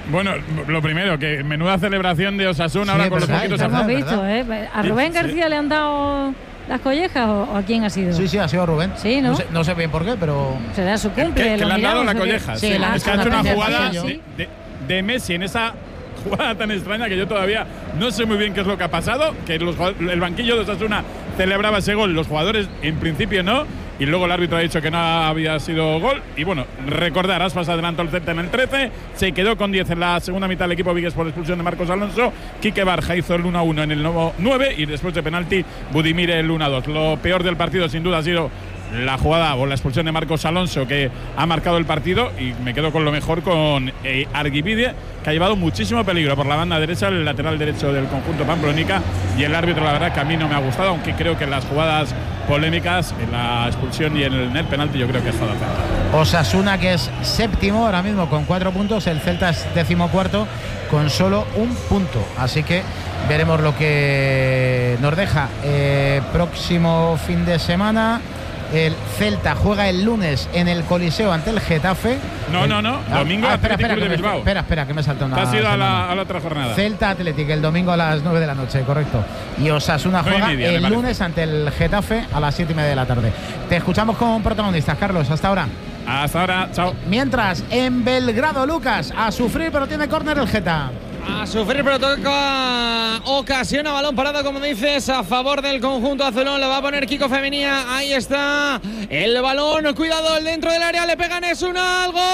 Bueno, lo primero, que menuda celebración de Osasuna ahora con los poquitos hemos avances. visto, ¿eh? ¿A Rubén García le han dado las collejas o a quién ha sido? Sí, ha sido Rubén. Sí, ¿no? No sé bien por qué, pero… Será su cumple. Que le han dado la colleja. Sí, Es que ha hecho una jugada ¿sí? de Messi en esa jugada tan extraña que yo todavía no sé muy bien qué es lo que ha pasado, que el banquillo de Osasuna celebraba ese gol, los jugadores en principio no, y luego el árbitro ha dicho que no había sido gol. Y bueno, recordar, Aspas adelantó el Celta en el 13, se quedó con 10 en la segunda mitad el equipo Vigues por expulsión de Marcos Alonso. Quique Barja hizo el 1-1 en el 9 y después de penalti Budimir el 1-2. Lo peor del partido sin duda ha sido la jugada o la expulsión de Marcos Alonso, que ha marcado el partido, y me quedo con lo mejor, con Arguibide, que ha llevado muchísimo peligro por la banda derecha, el lateral derecho del conjunto pamplonica, y el árbitro la verdad que a mí no me ha gustado, aunque creo que en las jugadas polémicas, en la expulsión y en el penalti, yo creo que ha estado acertado. Osasuna, que es séptimo ahora mismo con 4 puntos, el Celta es 14º con solo 1 punto, así que veremos lo que nos deja próximo fin de semana. El Celta juega el lunes en el Coliseo ante el Getafe. No. Domingo Atlético de Bilbao. Espera, que me salta una. Te has ido a la otra jornada. Celta Atlético el domingo a las 9 de la noche, correcto. Y Osasuna juega el lunes ante el Getafe a las 7:30 de la tarde. Te escuchamos con protagonistas, Carlos. Hasta ahora. Hasta ahora, chao. Mientras, en Belgrado, Lucas, a sufrir, pero tiene córner el Geta. A sufrir, pero toca ocasión a balón parado, como dices, a favor del conjunto azulón. Lo va a poner Kiko Femenía. Ahí está el balón. Cuidado, el dentro del área. Le pegan, es una. Gol.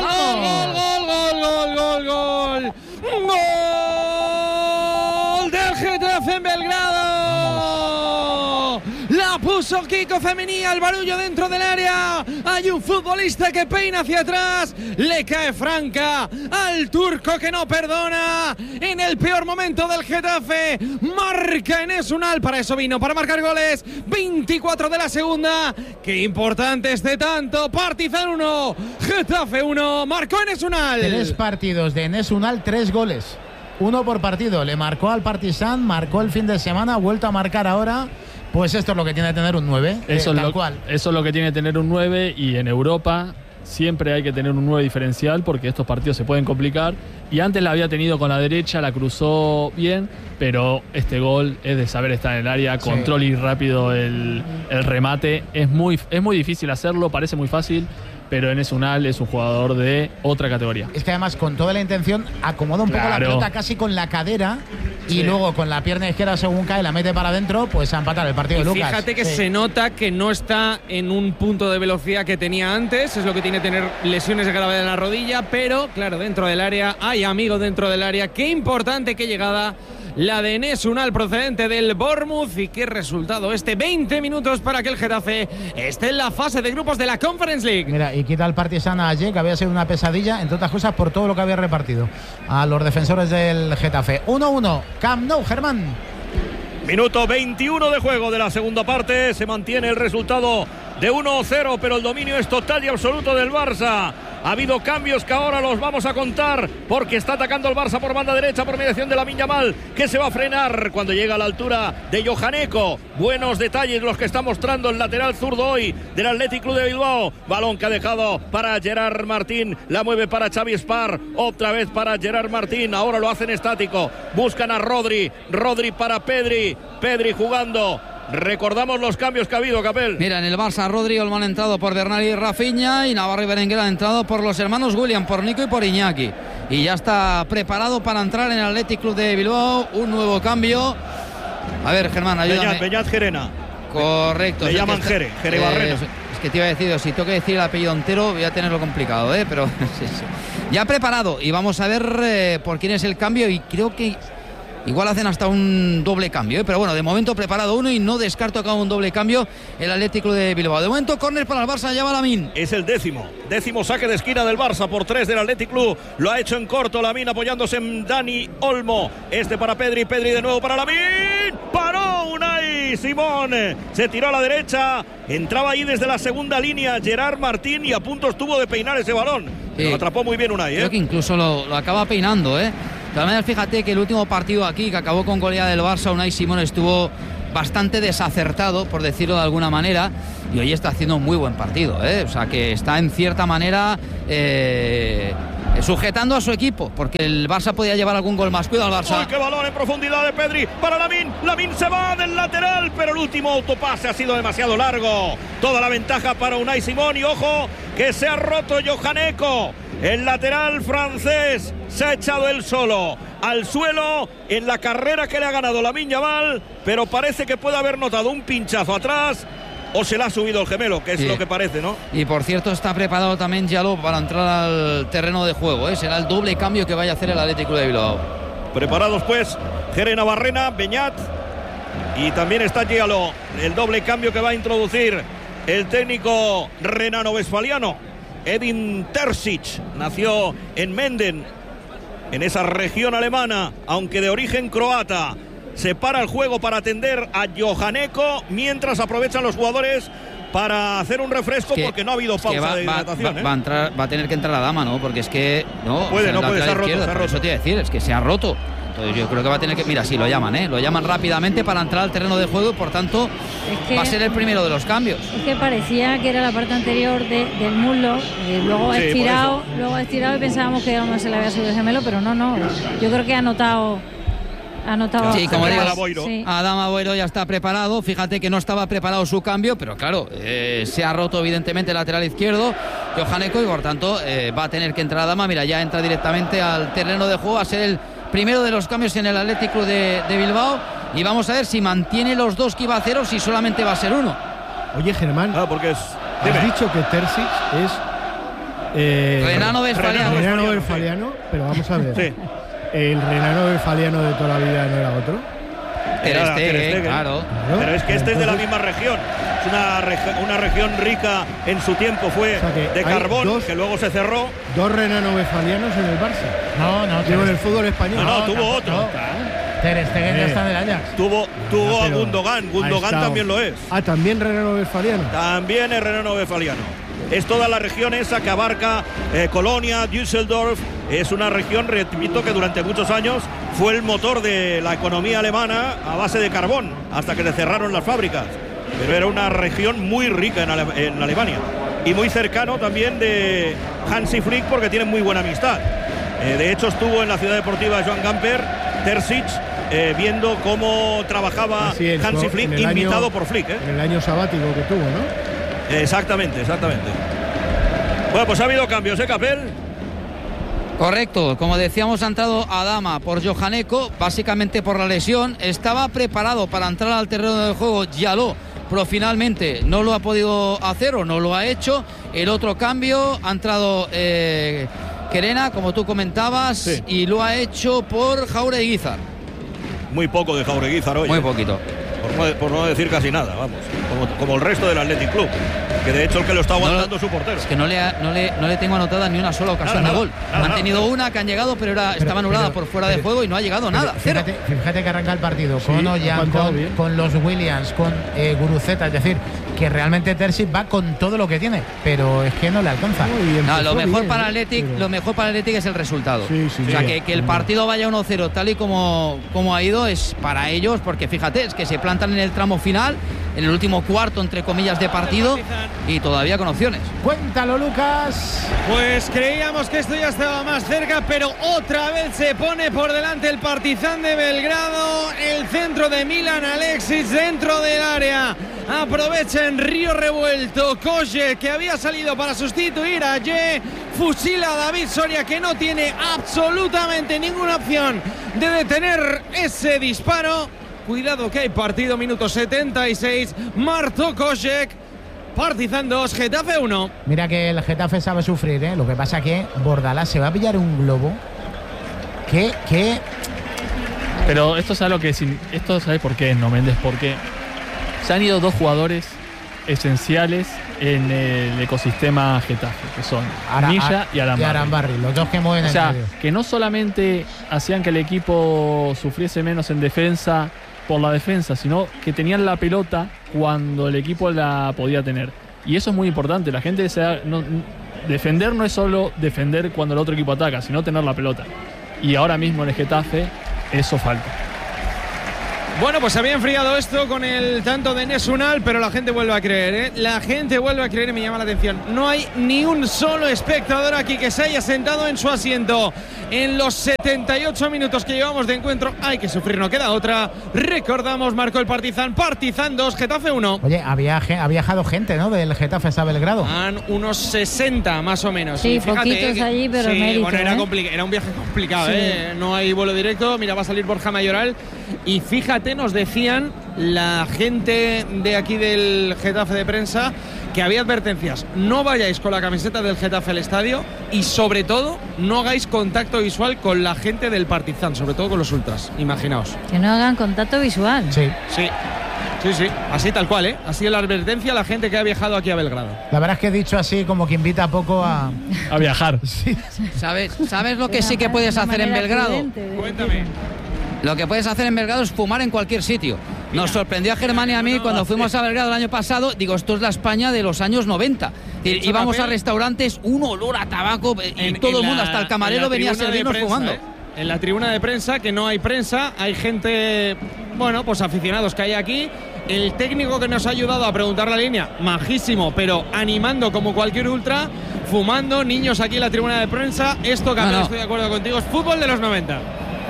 Gol del Getafe en Belgrado. La puso Kiko Femenía, el barullo dentro del área. Hay un futbolista que peina hacia atrás. Le cae franca al turco, que no perdona. En el peor momento del Getafe, marca Enes Unal. Para eso vino, para marcar goles. 24 de la segunda. Qué importante este tanto. Partizan 1, Getafe 1. Marcó Enes Unal. 3 partidos de Enes Unal, 3 goles. 1 por partido. Le marcó al Partizan, marcó el fin de semana, ha vuelto a marcar ahora. Pues esto es lo que tiene que tener un 9, eso cual. Eso es lo que tiene que tener un 9, y en Europa siempre hay que tener un 9 diferencial, porque estos partidos se pueden complicar. Y antes la había tenido con la derecha, la cruzó bien, pero este gol es de saber estar en el área, control y rápido el remate. Es muy difícil hacerlo, parece muy fácil, pero Enes Unal es un jugador de otra categoría. Es que además, con toda la intención, acomoda un poco la pelota casi con la cadera, y luego con la pierna izquierda, según cae, la mete para adentro, pues a empatar el partido de Lucas. Fíjate que se nota que no está en un punto de velocidad que tenía antes. Es lo que tiene tener lesiones de gravedad en la rodilla, pero claro, dentro del área hay amigos dentro del área. Qué importante, qué llegada la de Enes Unal, procedente del Bournemouth, y qué resultado 20 minutos para que el Getafe esté en la fase de grupos de la Conference League. Mira, y quita el Partizan a Ayer, que había sido una pesadilla, entre otras cosas por todo lo que había repartido a los defensores del Getafe. 1-1, Camp Nou, Germán. Minuto 21 de juego de la segunda parte. Se mantiene el resultado de 1-0, pero el dominio es total y absoluto del Barça. Ha habido cambios que ahora los vamos a contar, porque está atacando el Barça por banda derecha por mediación de Lamine Yamal, que se va a frenar cuando llega a la altura de Johaneko. Buenos detalles los que está mostrando el lateral zurdo hoy del Athletic Club de Bilbao. Balón que ha dejado para Gerard Martín, la mueve para Xavi Spar, otra vez para Gerard Martín. Ahora lo hacen estático, buscan a Rodri para Pedri jugando. Recordamos los cambios que ha habido, Capel. Mira, en el Barça, Rodri y Olmo han entrado por Bernal y Rafinha, y Navarro y Berenguer han entrado por los hermanos William, por Nico y por Iñaki. Y ya está preparado para entrar en el Athletic Club de Bilbao. Un nuevo cambio. A ver, Germán, ayúdame. Beñat Gerena. Correcto. Le llaman Jere Barrena. Es que te iba a decir, si tengo que decir el apellido entero, voy a tenerlo complicado, pero sí. Ya preparado. Y vamos a ver por quién es el cambio, y creo que igual hacen hasta un doble cambio, pero bueno, de momento preparado uno, y no descarto que haga un doble cambio el Atlético de Bilbao. De momento, córner para el Barça, ya va Lamine. Es el décimo saque de esquina del Barça por 3 del Athletic Club. Lo ha hecho en corto Lamine, apoyándose en Dani Olmo. Para Pedri de nuevo para Lamine. Paró Unai Simón. Se tiró a la derecha. Entraba ahí desde la segunda línea Gerard Martín, y a punto estuvo de peinar ese balón. Lo atrapó muy bien Unai. Creo que incluso lo acaba peinando, De todas maneras, fíjate que el último partido aquí, que acabó con goleada del Barça, Unai Simón estuvo bastante desacertado, por decirlo de alguna manera, y hoy está haciendo un muy buen partido, O sea, que está en cierta manera sujetando a su equipo, porque el Barça podía llevar algún gol más. Cuidado al Barça. ¡Uy, qué balón en profundidad de Pedri para Lamine! Lamine se va del lateral, pero el último autopase ha sido demasiado largo. Toda la ventaja para Unai Simón y ojo que se ha roto Johan Eko. El lateral francés se ha echado él solo al suelo en la carrera que le ha ganado Lamine Yamal, pero parece que puede haber notado un pinchazo atrás o se le ha subido el gemelo, que es lo que parece, ¿no? Y por cierto está preparado también Diallo para entrar al terreno de juego, ¿eh? Será el doble cambio que vaya a hacer el Atlético de Bilbao. Preparados pues Jerena Barrena, Beñat y también está Diallo, el doble cambio que va a introducir el técnico renano-westfaliano. Edin Terzic nació en Menden, en esa región alemana, aunque de origen croata. Se para el juego para atender a Johan Eko, mientras aprovechan los jugadores para hacer un refresco, porque no ha habido pausa de hidratación. Va a tener que entrar la dama, ¿no? Porque es que no puede, se ha roto. Eso te iba a decir, es que se ha roto. Entonces yo creo que va a tener que... Mira, sí, lo llaman, lo llaman rápidamente para entrar al terreno de juego y por tanto va a ser el primero de los cambios. Es que parecía que era la parte anterior del muslo, luego estirado y pensábamos que no se le había subido el gemelo, pero no. Yo creo que ha notado. Sí, como digo, sí. Adama Boiro ya está preparado. Fíjate que no estaba preparado su cambio, pero claro, se ha roto evidentemente el lateral izquierdo Johan Eko y por tanto va a tener que entrar Adama. Mira, ya entra directamente al terreno de juego a ser el primero de los cambios en el Atlético de Bilbao, y vamos a ver si mantiene los dos que iba a hacer o si solamente va a ser uno. Oye, Germán, porque has dicho que Terzic es renano-westfaliano, pero vamos a ver. Sí. ¿El renano-westfaliano de toda la vida no era otro? Ter Stegen, claro. Pero es que este es de la misma región. Es una región rica en su tiempo, fue de carbón, que luego se cerró. ¿Dos renano-westfalianos en el Barça? No. Digo, en el fútbol español. No, tuvo otro. Ter Stegen ya está del Ajax. Tuvo a Gundogan. Gundogan también lo es. ¿También renano-westfaliano? También es renano-westfaliano. Es toda la región esa que abarca Colonia, Düsseldorf. Es una región, repito, que durante muchos años fue el motor de la economía alemana a base de carbón, hasta que se cerraron las fábricas. Pero era una región muy rica en Alemania. Y muy cercano también de Hansi Flick, porque tienen muy buena amistad. De hecho, estuvo en la ciudad deportiva Joan Gamper, Terzic, viendo cómo trabajaba Hansi Flick, invitado por Flick. En el año sabático que tuvo, ¿no? Exactamente. Bueno, pues ha habido cambios, Capel. Correcto, como decíamos, ha entrado Adama por Johan Eko, básicamente por la lesión. Estaba preparado para entrar al terreno del juego Diallo, pero finalmente no lo ha podido hacer o no lo ha hecho. El otro cambio ha entrado Kerena, como tú comentabas, y lo ha hecho por Jaureguizar. Muy poco de Jaureguizar hoy. Muy poquito. Por no decir casi nada, vamos. Como el resto del Athletic Club, que de hecho el que lo está aguantando es su portero. Es que no le tengo anotada ni una sola ocasión de gol. Han tenido una que han llegado, pero estaba anulada por fuera de juego y no ha llegado nada. Fíjate que arranca el partido con Ollán, con los Williams, con Guruceta, es decir, que realmente Terzic va con todo lo que tiene, pero es que no le alcanza. Lo mejor para el Athletic es el resultado. O sea, que el partido vaya 1-0 tal y como ha ido es para ellos, porque fíjate, es que se plantan en el tramo final, en el último cuarto, entre comillas, de partido, y todavía con opciones. Cuéntalo, Lucas. Pues creíamos que esto ya estaba más cerca, pero otra vez se pone por delante el Partizan de Belgrado. El centro de Milan Aleksic dentro del área. Aprovecha en Río Revuelto Koje, que había salido para sustituir a Ye. Fusila a David Soria, que no tiene absolutamente ninguna opción de detener ese disparo. Cuidado que hay partido, minuto 76. Marto Kosek, Partizan 2, Getafe 1. Mira que el Getafe sabe sufrir, ¿eh? Lo que pasa que Bordalás se va a pillar un globo. ¿Qué? Pero esto ¿sabes por qué, no, Méndez? Porque se han ido dos jugadores esenciales en el ecosistema Getafe, que son Milla y Arambarri. Los dos que mueven el medio. Que no solamente hacían que el equipo sufriese menos en defensa por la defensa, sino que tenían la pelota cuando el equipo la podía tener. Y eso es muy importante. La gente defender no es solo defender cuando el otro equipo ataca, sino tener la pelota. Y ahora mismo en el Getafe eso falta. Bueno, pues se había enfriado esto con el tanto de Enes Unal, pero la gente vuelve a creer, ¿eh? La gente vuelve a creer y me llama la atención. No hay ni un solo espectador aquí que se haya sentado en su asiento. En los 78 minutos que llevamos de encuentro hay que sufrir, no queda otra. Recordamos, marcó el Partizan 2, Getafe 1. Oye, ha viajado gente, ¿no? Del Getafe a Belgrado. Unos 60 más o menos. Sí, fíjate, poquitos allí, pero sí, mérito, bueno, era un viaje complicado, sí. No hay vuelo directo. Mira, va a salir Borja Mayoral. Y fíjate, nos decían la gente de aquí del Getafe de prensa que había advertencias. No vayáis con la camiseta del Getafe al estadio y sobre todo no hagáis contacto visual con la gente del Partizan, sobre todo con los ultras, imaginaos. Que no hagan contacto visual. Sí. Sí, así tal cual, así es la advertencia a la gente que ha viajado aquí a Belgrado. La verdad es que he dicho así como que invita poco a viajar. Sí. ¿Sabes lo que sí que puedes hacer en Belgrado? Cuéntame. Lo que puedes hacer en Belgrado es fumar en cualquier sitio. Nos sorprendió a Germán y a mí cuando fuimos a Belgrado el año pasado. Digo, esto es la España de los años 90. Íbamos a restaurantes, un olor a tabaco y todo el mundo, hasta el camarero venía a servirnos fumando. En la tribuna de prensa, que no hay prensa, hay gente, bueno, pues aficionados que hay aquí. El técnico que nos ha ayudado a preguntar la línea, majísimo, pero animando como cualquier ultra, fumando, niños aquí en la tribuna de prensa. Esto, Camilo, estoy de acuerdo contigo, es fútbol de los 90.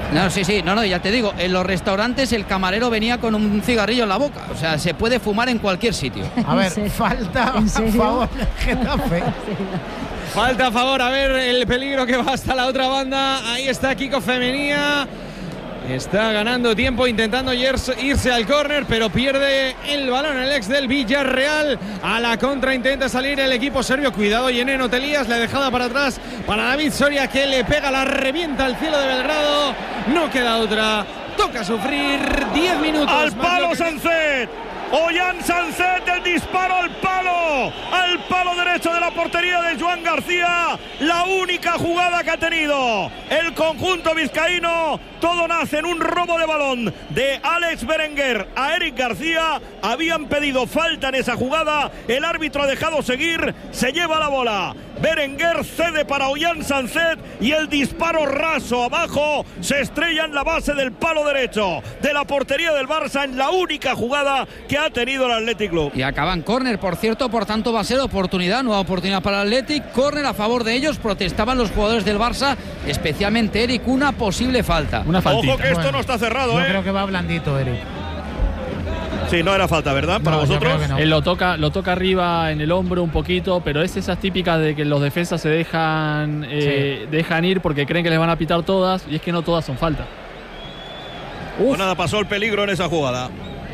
No, ya te digo, en los restaurantes el camarero venía con un cigarrillo en la boca. O sea, se puede fumar en cualquier sitio. A ver, falta a favor del Getafe. Falta a favor, a ver el peligro que va hasta la otra banda. Ahí está Kiko Femenía. Está ganando tiempo intentando irse al córner, pero pierde el balón el ex del Villarreal. A la contra intenta salir el equipo serbio. Cuidado, Yeneno Telías, la dejada para atrás para David Soria, que le pega, la revienta al cielo de Belgrado. No queda otra. Toca sufrir 10 minutos. Al palo Sancet. Ollán Sancet, el disparo al palo derecho de la portería de Joan García. La única jugada que ha tenido el conjunto vizcaíno. Todo nace en un robo de balón de Alex Berenguer a Eric García. Habían pedido falta en esa jugada. El árbitro ha dejado seguir. Se lleva la bola. Berenguer cede para Ollán Sancet y el disparo raso abajo se estrella en la base del palo derecho de la portería del Barça, en la única jugada que ha tenido el Athletic Club. Y acaban córner, por cierto, por tanto va a ser nueva oportunidad para el Athletic. Córner a favor de ellos, protestaban los jugadores del Barça, especialmente Eric, una posible falta. Una faltita. Ojo que esto no está cerrado, Yo creo que va blandito, Eric. Sí, no era falta, ¿verdad? Para vosotros. No. Él lo toca arriba en el hombro un poquito, pero es esas típicas de que los defensas se dejan ir porque creen que les van a pitar todas, y es que no todas son falta. Pues nada, pasó el peligro en esa jugada.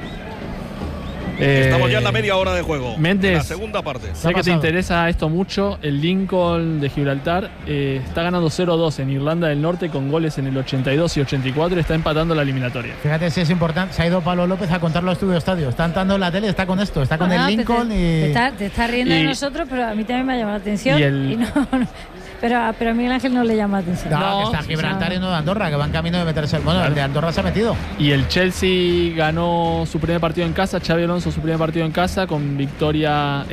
Estamos ya en la media hora de juego. Méndez, en la segunda parte. Sé que te interesa esto mucho. El Lincoln de Gibraltar está ganando 0-2 en Irlanda del Norte con goles en el 82 y 84 y está empatando la eliminatoria. Fíjate si es importante. Se ha ido Pablo López a contarlo a Estudio Estadio. Está entrando en la tele, está con esto, está con el Lincoln te está riendo de nosotros, pero a mí también me ha llamado la atención. Pero a Miguel Ángel no le llama la atención. No, que está Gibraltar y no de Andorra, que va en camino de meterse. Bueno, el de Andorra se ha metido. Y el Chelsea ganó su primer partido en casa, Xabi Alonso su primer partido en casa, con victoria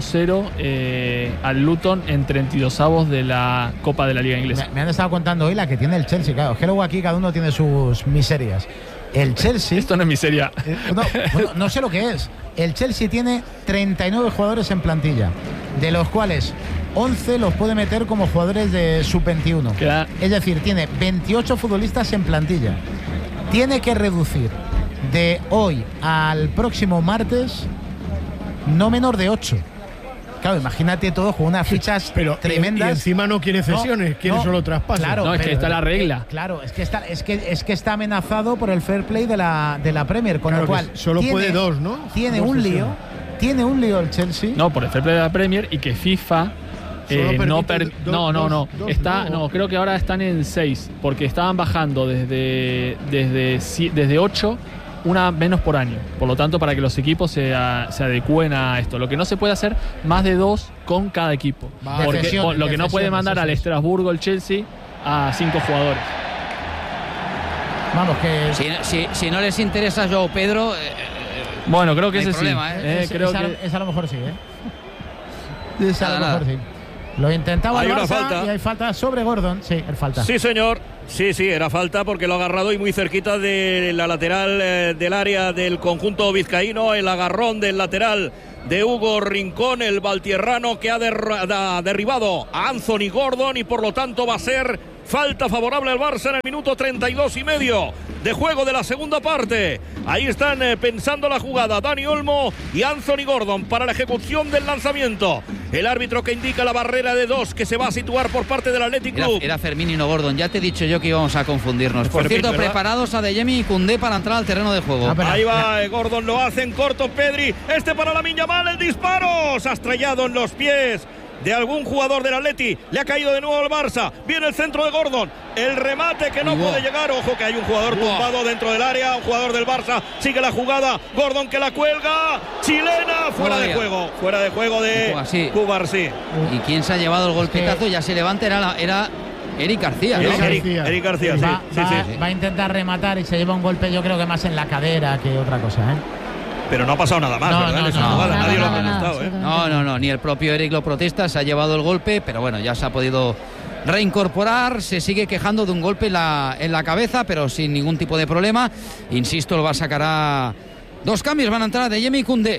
2-0 al Luton en 32avos de la Copa de la Liga Inglesa. Me han estado contando hoy la que tiene el Chelsea, claro. Es que luego aquí cada uno tiene sus miserias. El Chelsea... Esto no es miseria. No sé lo que es. El Chelsea tiene 39 jugadores en plantilla, de los cuales 11 los puede meter como jugadores de sub-21. Es decir, tiene 28 futbolistas en plantilla. Tiene que reducir de hoy al próximo martes no menor de 8. Claro, imagínate todo con unas fichas tremendas. Y encima no quiere cesiones, quiere solo traspasos. Claro, es que está la regla. Claro, es que está amenazado por el fair play de la Premier, con lo cual solo puede dos, ¿no? Tiene un lío el Chelsea. No, por el fair play de la Premier, y que FIFA creo que ahora están en 6, porque estaban bajando desde 8, una menos por año. Por lo tanto, para que los equipos se adecúen a esto. Lo que no se puede hacer, más de 2 con cada equipo. Porque lo que no puede mandar al Estrasburgo el Chelsea a 5 jugadores. Vamos, que si no les interesa Joao Pedro, bueno, creo que ese problema, es a lo mejor sí, Lo intentaba el Barça y hay falta sobre Gordon. Sí, el falta. Sí, señor. Sí, era falta porque lo ha agarrado y muy cerquita de la lateral del área del conjunto vizcaíno, el agarrón del lateral de Hugo Rincón, el valtierrano, que ha derribado a Anthony Gordon, y por lo tanto va a ser falta favorable al Barça en el minuto 32,5 de juego de la segunda parte. Ahí están pensando la jugada Dani Olmo y Anthony Gordon para la ejecución del lanzamiento. El árbitro que indica la barrera de 2 que se va a situar por parte del Athletic Club. Era Fermín y no Gordon. Ya te he dicho yo que íbamos a confundirnos. Por cierto, ¿verdad? Preparados Adeyemi y Koundé para entrar al terreno de juego. Ahí va Gordon, lo hace en corto Pedri. Para Lamine Yamal, el disparo. Se ha estrellado en los pies de algún jugador del Atleti. Le ha caído de nuevo al Barça. Viene el centro de Gordon. El remate que no puede llegar. Ojo que hay un jugador tumbado dentro del área. Un jugador del Barça. Sigue la jugada. Gordon que la cuelga. Chilena. Fuera de juego. Fuera de juego de Cubarsí. ¿Y quién se ha llevado el golpetazo? Ya se levanta. Era Eric García. Eric García, va a intentar rematar y se lleva un golpe, yo creo que más en la cadera que otra cosa, ¿eh? Pero no ha pasado nada más, ¿verdad? Nadie lo ha protestado, No, ni el propio Eric lo protesta, se ha llevado el golpe, pero bueno, ya se ha podido reincorporar, se sigue quejando de un golpe en la cabeza, pero sin ningún tipo de problema. Insisto, el Barça sacará 2 cambios, van a entrar Adeyemi y Koundé.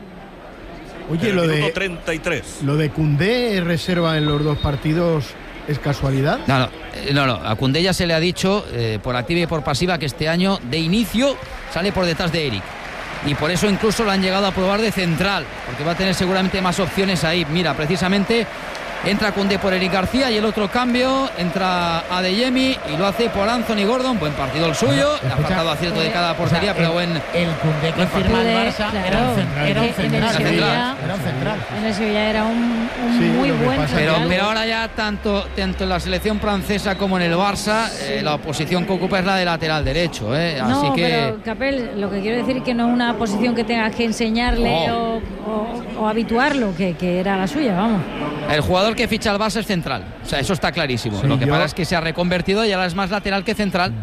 Oye, lo de 33. Lo de Koundé reserva en los 2 partidos, ¿es casualidad? No, a Koundé ya se le ha dicho por activa y por pasiva que este año de inicio sale por detrás de Eric. Y por eso incluso lo han llegado a probar de central, porque va a tener seguramente más opciones ahí. Mira, precisamente entra Koundé por Eric García y el otro cambio entra Adeyemi y lo hace por Anthony Gordon. Buen partido el suyo, le ha faltado acierto de cada portería, pero buen... El Koundé que firma el Barça era un central. En el Sevilla era un muy buen central. Pero ahora ya tanto en la selección francesa como en el Barça, la posición que ocupa es la de lateral derecho. Así que... pero Capel, lo que quiero decir es que no es una posición que tengas que enseñarle o habituarlo, que era la suya, vamos. El jugador que ficha al Barça es central, o sea, eso está clarísimo. Lo que pasa es que se ha reconvertido y ahora es más lateral que central.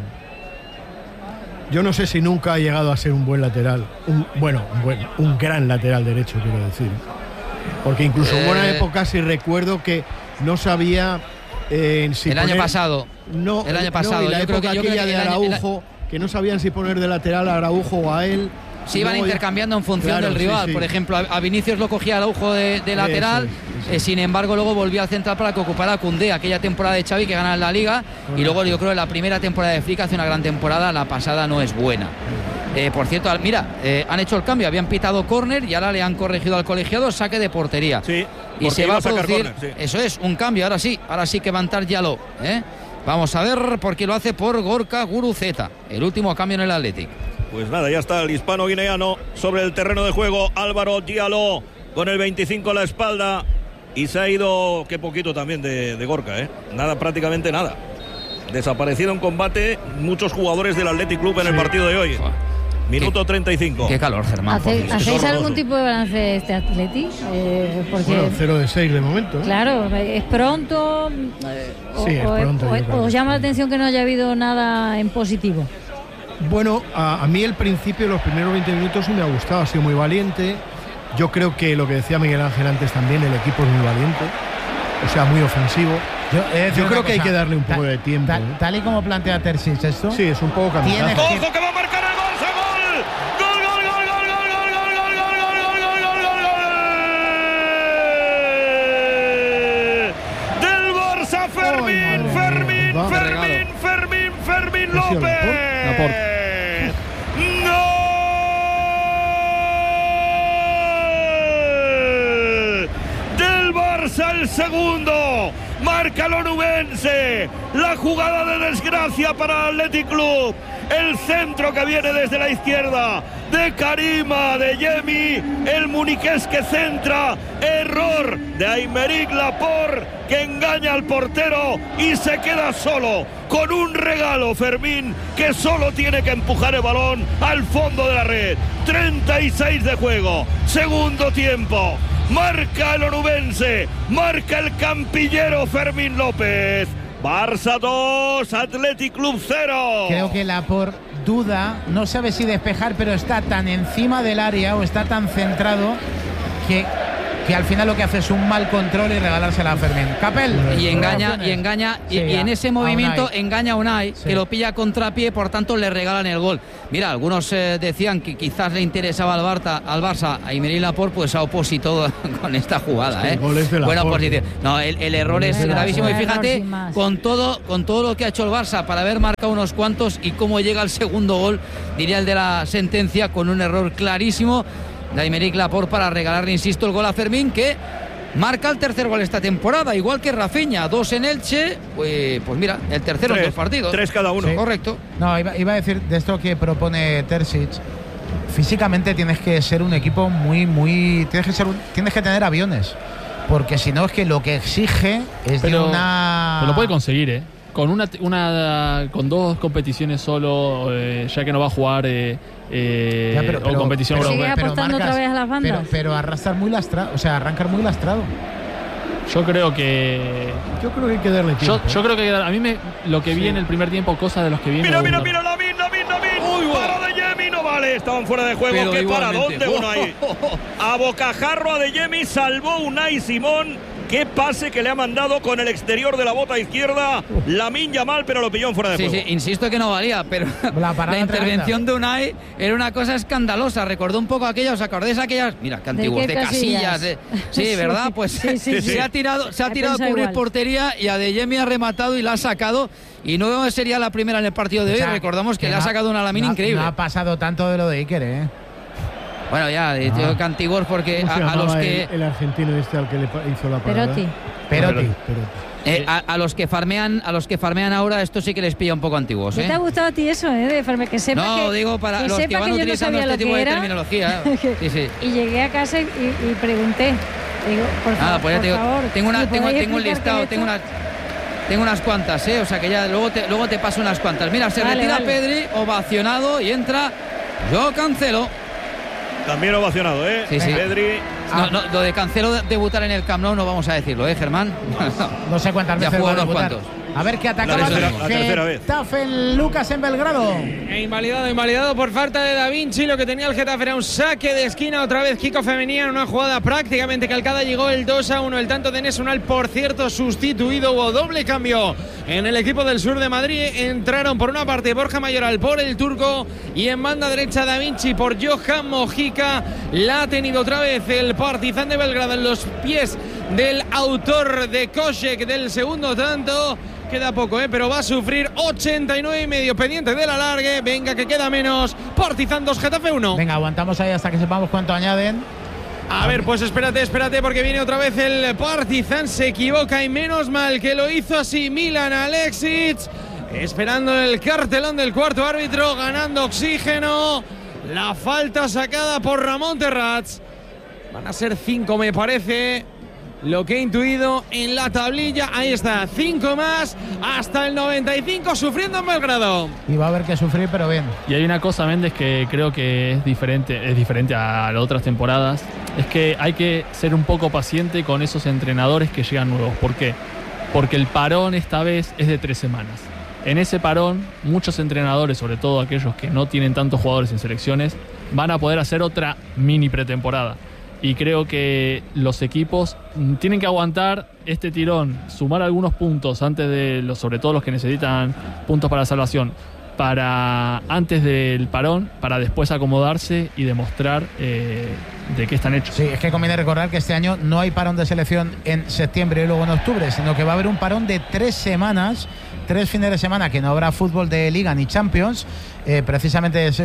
Yo no sé si nunca ha llegado a ser un buen lateral, un gran lateral derecho, quiero decir, porque incluso en buena época sí recuerdo que no sabía si el año pasado yo creo que aquella de Araujo, que no sabían si poner de lateral a Araujo o a él. Se iban intercambiando en función del rival. Por ejemplo, a Vinicius lo cogía Araujo de lateral, sin embargo luego volvía al central para que ocupara a Koundé. Aquella temporada de Xavi que gana la Liga, y luego yo creo que la primera temporada de Flick hace una gran temporada, la pasada no es buena. Por cierto, mira, han hecho el cambio, habían pitado córner y ahora le han corregido al colegiado saque de portería. Y se va a producir, eso es, un cambio, ahora sí que va a entrar Diallo. Vamos a ver por qué lo hace por Gorka Guruceta, el último cambio en el Athletic. Pues nada, ya está el hispano-guineano sobre el terreno de juego. Álvaro Diallo con el 25 a la espalda. Y se ha ido, qué poquito también de Gorka, Nada, prácticamente nada. Desaparecido en combate muchos jugadores del Athletic Club en el partido de hoy. Minuto 35. Qué calor, Germán. ¿Hacéis algún tipo de balance de este Athletic? Porque 0 de 6 de momento. Claro, es pronto. Es pronto. ¿Os llama la atención que no haya habido nada en positivo? Bueno, a mí el principio, los primeros 20 minutos sí me ha gustado, ha sido muy valiente. Yo creo que lo que decía Miguel Ángel antes también, el equipo es muy valiente, o sea, muy ofensivo. Yo creo que hay que darle un poco de tiempo. Tal y como plantea Terzic esto. Sí, es un poco cambiado. ¡Ojo que va a marcar el Barça! Fermín López. Del Barça el segundo. Marca el onubense. La jugada de desgracia para el Athletic Club. El centro que viene desde la izquierda de Karima, de Yemi, el muniqués que centra, error de Aymeric Laporte que engaña al portero y se queda solo con un regalo Fermín que solo tiene que empujar el balón al fondo de la red. 36 de juego, segundo tiempo, marca el onubense, marca el campillero Fermín López. Barça 2, Athletic Club 0. Creo que Laporte duda, no sabe si despejar, pero está tan encima del área o está tan centrado que que al final lo que hace es un mal control y regalársela a Fermín. Capel. Y engaña, Sí, y en ese movimiento Unai. engaña a Unai, Sí. que lo pilla a contrapié, por tanto le regalan el gol. Mira, algunos decían que quizás le interesaba al Barça a Aymeric Laporte, pues ha opositado con esta jugada. El gol es de Buena Laporte. posición. No, el error es gravísimo. Y fíjate, sin más. con todo lo que ha hecho el Barça para haber marcado unos cuantos y cómo llega el segundo gol, diría el de la sentencia, con un error clarísimo de Aymeric Laporte para regalarle, insisto, el gol a Fermín, que marca el tercer gol esta temporada, igual que Rafinha, 2 en Elche, pues mira, el tercero en 2 partidos. 3 cada uno. Sí. Correcto. No, iba a decir de esto que propone Terzic. Físicamente tienes que ser un equipo muy tienes que tener aviones, porque si no es que lo que exige es de una. Pero lo puede conseguir, ¿eh? Con con 2 competiciones solo, ya que no va a jugar o competición pero europea. sigue apostando otra vez a las bandas. Pero arrastrar muy lastrado, o sea, arrancar muy lastrado. Yo creo que hay que darle tiempo. yo creo que a mí lo que vi en el primer tiempo, cosas de los que vi. Mira, Lamin. Para de Jemi, no vale. Estaban fuera de juego. Pero ¿Qué para igualmente. dónde Unai? A bocajarro a de Jemi, salvó Unai Simón. Qué pase que le ha mandado con el exterior de la bota izquierda. Lamine Yamal, pero lo pilló en fuera de juego. Sí, insisto que no valía, pero La intervención de Unai era una cosa escandalosa. Recordó un poco aquella, ¿os acordáis aquellas? Mira, qué antiguos, de Casillas. Sí, ¿verdad? Pues Sí. se ha tirado a cubrir igual. portería y a De Jemi ha rematado y la ha sacado. Y no sería la primera en el partido de hoy. O sea, Recordamos que le ha no- sacado una Lamine increíble. No ha pasado tanto de lo de Iker, ¿eh? Bueno, ya, digo que antiguos porque ¿Cómo se a los llamaba que el argentino este al que le hizo la parada? Perotti. Perotti. a los que farmean ahora, esto sí que les pilla un poco antiguos, ¿Qué ¿eh? te ha gustado a ti eso, de Fermín? Que sepa No, que, digo para que los que sepa van que yo no utilizando sabía este lo tipo que de era. terminología. Sí. Y llegué a casa y pregunté. Digo, por favor, Pues ya te digo, por favor, tengo ¿me podéis un explicar listado, qué he hecho? tengo unas cuantas, o sea que ya luego te paso unas cuantas. Mira, se Vale, retira vale. Pedri, ovacionado, y entra Joao Cancelo. También ovacionado, ¿eh? Sí. Pedri. No, lo de Cancelo debutar en el Camp Nou no vamos a decirlo, Germán. No sé cuántas Ya veces jugó va a unos debutar. cuantos. A ver qué atacaba La tercera vez. Getafe en Lucas en Belgrado. Invalidado por falta de Da Vinci. Lo que tenía el Getafe era un saque de esquina. Otra vez Kiko Femenía en una jugada prácticamente calcada. Llegó el 2-1. El tanto de Nesunal, por cierto, sustituido. Hubo doble cambio en el equipo del sur de Madrid. Entraron por una parte Borja Mayoral por el turco y en banda derecha Da Vinci por Johan Mojica. La ha tenido otra vez el Partizan de Belgrado en los pies del autor de Kosek del segundo tanto. Queda poco, pero va a sufrir 89,5 pendiente del alargue. Venga, que queda menos. Partizan 2, Getafe 1. Venga, aguantamos ahí hasta que sepamos cuánto añaden. A ver, pues espérate, porque viene otra vez el Partizan. Se equivoca y menos mal que lo hizo así Milan Aleksic. Esperando el cartelón del cuarto árbitro, ganando oxígeno. La falta sacada por Ramón Terrats. Van a ser 5, me parece. Lo que he intuido en la tablilla. Ahí está, 5 más hasta el 95, sufriendo en Belgrado. Y va a haber que sufrir, pero bien. Y hay una cosa, Méndez, que creo que es diferente a las otras temporadas. Es que hay que ser un poco paciente con esos entrenadores que llegan nuevos. ¿Por qué? Porque el parón esta vez es de 3 semanas. En ese parón, muchos entrenadores, sobre todo aquellos que no tienen tantos jugadores en selecciones, van a poder hacer otra mini pretemporada. Y creo que los equipos tienen que aguantar este tirón, sumar algunos puntos antes de sobre todo los que necesitan puntos para la salvación, antes del parón, para después acomodarse y demostrar de qué están hechos. Sí, es que conviene recordar que este año no hay parón de selección en septiembre y luego en octubre, sino que va a haber un parón de 3 semanas, 3 fines de semana que no habrá fútbol de Liga ni Champions. Precisamente es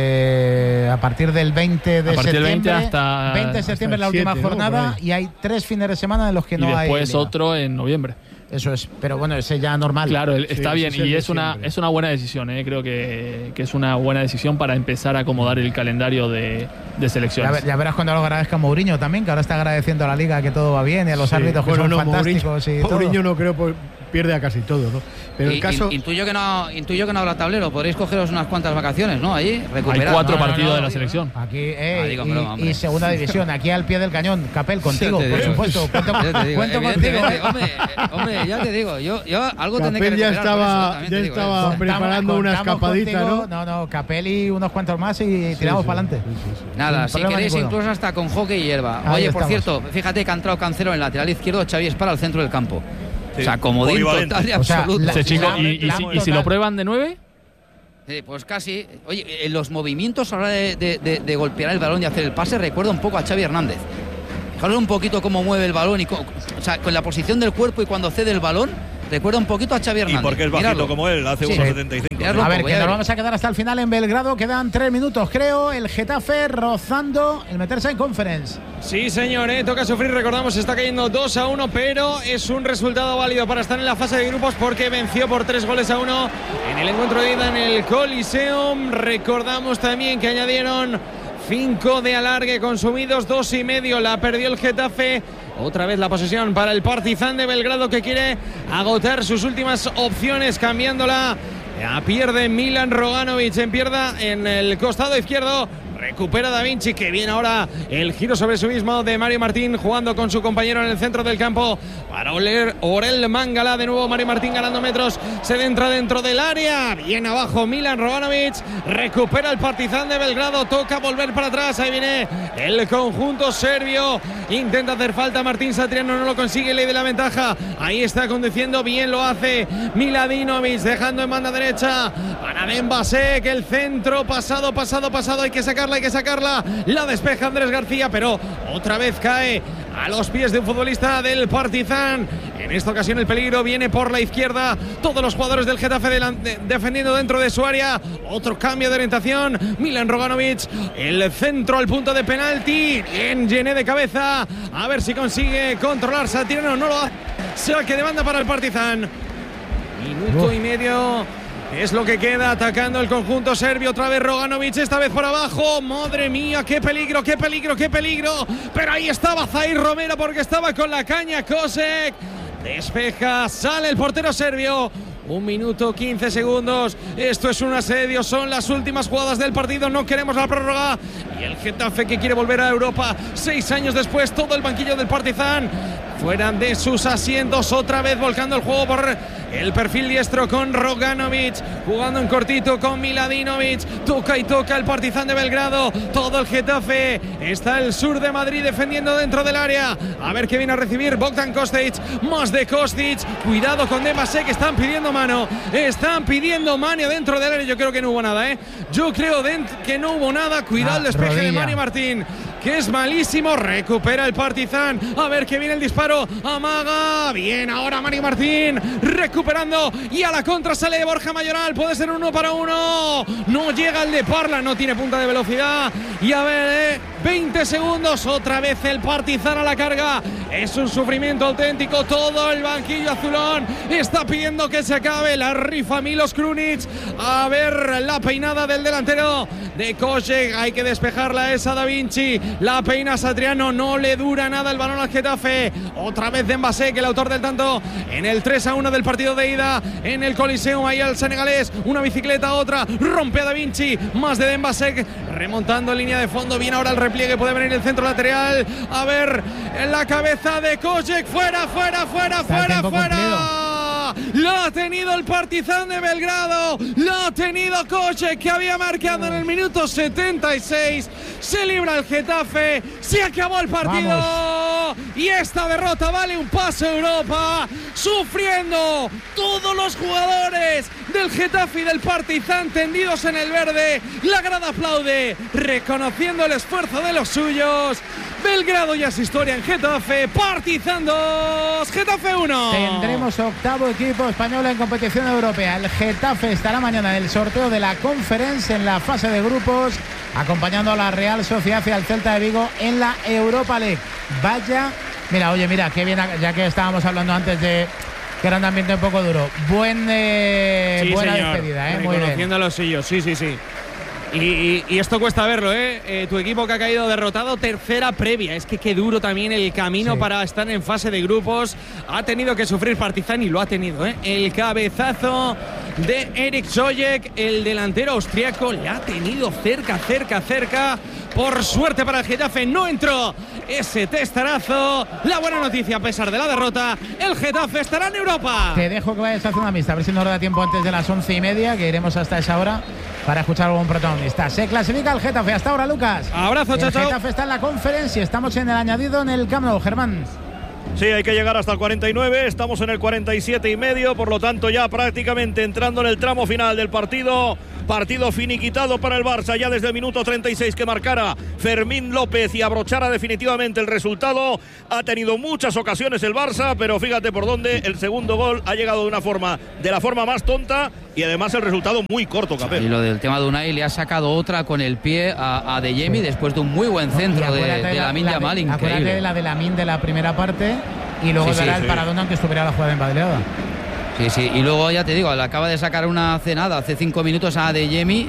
a partir del 20 de septiembre. 20 hasta 20 de septiembre la última 7, ¿no? jornada, y hay 3 fines de semana en los que Y no hay. después Liga. otro en noviembre. Eso es, pero bueno, ese ya normal. Claro, está Sí, bien, ese es el y de es siempre. una buena decisión. Creo que es una buena decisión para empezar a acomodar el calendario de selecciones. Ya verás cuando lo agradezca Mourinho también, que ahora está agradeciendo a la Liga que todo va bien y a los árbitros que son fantásticos. y todo. Mourinho no creo, pierde a casi todo, ¿no? Pero el caso… Intuyo que no habrá tablero. Podréis cogeros unas cuantas vacaciones, ¿no? Allí, recuperar. Hay 4 partidos de la selección. Aquí, digo, y segunda división, aquí al pie del cañón. Capel, contigo, por supuesto. Cuento contigo. Hombre, ya te digo, yo algo tendré que Capel ya recuperar. estaba preparando una escapadita, contigo, ¿no? No, Capel y unos cuantos más y tiramos para adelante. Nada, si queréis incluso hasta con hockey y hierba. Oye, por cierto, fíjate que ha entrado Cancelo en el lateral izquierdo, Xavi Espara al centro del campo. Sí. O sea, comodín total y absoluto. Ese chico, ¿y si lo prueban de 9? Pues casi. Oye, los movimientos a la hora de golpear el balón y hacer el pase recuerda un poco a Xavi Hernández. Fijaros un poquito cómo mueve el balón y con la posición del cuerpo y cuando cede el balón. Recuerda un poquito a Xavi Hernández. Y porque es bajito como él, hace 1,75. A ver, que nos vamos a quedar hasta el final en Belgrado. Quedan 3 minutos, creo. El Getafe rozando el meterse en Conference. Sí, señor, toca sufrir. Recordamos, está cayendo 2-1, pero es un resultado válido para estar en la fase de grupos porque venció por 3-1 en el encuentro de ida en el Coliseum. Recordamos también que añadieron 5 de alargue consumidos, 2,5 la perdió el Getafe. Otra vez la posesión para el Partizan de Belgrado que quiere agotar sus últimas opciones cambiándola. Pierde Milan Roganovic en el costado izquierdo. Recupera Da Vinci, que viene ahora el giro sobre sí mismo de Mario Martín, jugando con su compañero en el centro del campo para Orel Mangala. De nuevo Mario Martín ganando metros, se entra dentro del área, bien abajo Milan Roganovic, recupera el Partizan de Belgrado, toca volver para atrás, ahí viene el conjunto serbio, intenta hacer falta Martín Satriano, no lo consigue, ley de la ventaja, ahí está conduciendo, bien lo hace Miladinovic, dejando en banda derecha para Dembasek, el centro pasado, hay que sacarla, la despeja Andrés García, pero otra vez cae a los pies de un futbolista del Partizan. En esta ocasión el peligro viene por la izquierda, todos los jugadores del Getafe defendiendo dentro de su área. Otro cambio de orientación, Milan Roganovic, el centro al punto de penalti, bien llené de cabeza, a ver si consigue controlar Satriano, no lo hace, saque de banda para el Partizan. Minuto y medio es lo que queda atacando el conjunto serbio. Otra vez Roganovic, esta vez por abajo. Madre mía, qué peligro. Pero ahí estaba Zair Romero porque estaba con la caña. Kosek despeja, sale el portero serbio. 1 minuto 15 segundos. Esto es un asedio, son las últimas jugadas del partido. No queremos la prórroga. Y el Getafe que quiere volver a Europa 6 años después. Todo el banquillo del Partizan fuera de sus asientos, otra vez volcando el juego por el perfil diestro con Roganovic, jugando en cortito con Miladinovic, toca el Partizan de Belgrado, todo el Getafe, está el sur de Madrid defendiendo dentro del área, a ver qué viene a recibir Bogdan Kostic, más de Kostic, cuidado con Dembasek, están pidiendo mano dentro del área, yo creo que no hubo nada, que no hubo nada, cuidado el despeje de Mario Martín, que es malísimo, recupera el Partizan, a ver que viene el disparo, amaga, bien ahora Mario Martín, recuperando y a la contra sale de Borja Mayoral, puede ser 1 para 1, no llega el de Parla, no tiene punta de velocidad y a ver, 20 segundos, otra vez el Partizan a la carga, es un sufrimiento auténtico, todo el banquillo azulón está pidiendo que se acabe, la rifa Milos Krunic, a ver la peinada del delantero de Kosek, hay que despejarla esa Da Vinci, la peina Satriano, no le dura nada el balón al Getafe, otra vez Dembasek, el autor del tanto en el 3-1 del partido de ida en el Coliseum, ahí al senegalés, una bicicleta, otra, rompe a Da Vinci, más de Dembasek, remontando en línea de fondo, viene ahora el repliegue, puede venir el centro lateral, a ver, en la cabeza de Kosek, fuera. Lo ha tenido el Partizan de Belgrado, lo ha tenido Kosek, que había marcado en el minuto 76, se libra el Getafe, se acabó el partido. Vamos. Y esta derrota vale un pase a Europa, sufriendo todos los jugadores del Getafe y del Partizan tendidos en el verde, la grada aplaude, reconociendo el esfuerzo de los suyos. Belgrado ya es historia en Getafe, Partizan 2, Getafe 1. Tendremos octavo equipo español en competición europea. El Getafe estará mañana en el sorteo de la Conference en la fase de grupos, acompañando a la Real Sociedad y al Celta de Vigo en la Europa League. Vaya, mira, qué bien, ya que estábamos hablando antes de que era un ambiente un poco duro. Buena señor, despedida, muy bien. Reconociendo a los suyos, sí. Y esto cuesta verlo, ¿eh? Tu equipo que ha caído derrotado, tercera previa. Es que qué duro también el camino para estar en fase de grupos. Ha tenido que sufrir Partizan y lo ha tenido, ¿eh? El cabezazo de Erik Sojek, el delantero austriaco, le ha tenido cerca. Por suerte para el Getafe no entró ese testarazo. La buena noticia, a pesar de la derrota, el Getafe estará en Europa. Te dejo que vayas a hacer una mixta, a ver si nos da tiempo antes de las 11:30, que iremos hasta esa hora para escuchar a algún protagonista. Se clasifica el Getafe. Hasta ahora, Lucas. Abrazo, chao. El Getafe está en la Conferencia. Estamos en el añadido en el Camp Nou, Germán. Sí, hay que llegar hasta el 49, estamos en el 47,5, por lo tanto ya prácticamente entrando en el tramo final del partido. Partido finiquitado para el Barça ya desde el minuto 36 que marcara Fermín López y abrochara definitivamente el resultado. Ha tenido muchas ocasiones el Barça, pero fíjate por dónde el segundo gol ha llegado de la forma más tonta y además el resultado muy corto, Capel. Y lo del tema de Unai, le ha sacado otra con el pie a Adeyemi después de un muy buen centro de Lamine Yamal, increíble. Acuérdate de la de Lamine de la primera parte y luego dará el paradón aunque estuviera la jugada embadeleada. Sí, y luego ya te digo, le acaba de sacar una cenada hace 5 minutos a Adeyemi,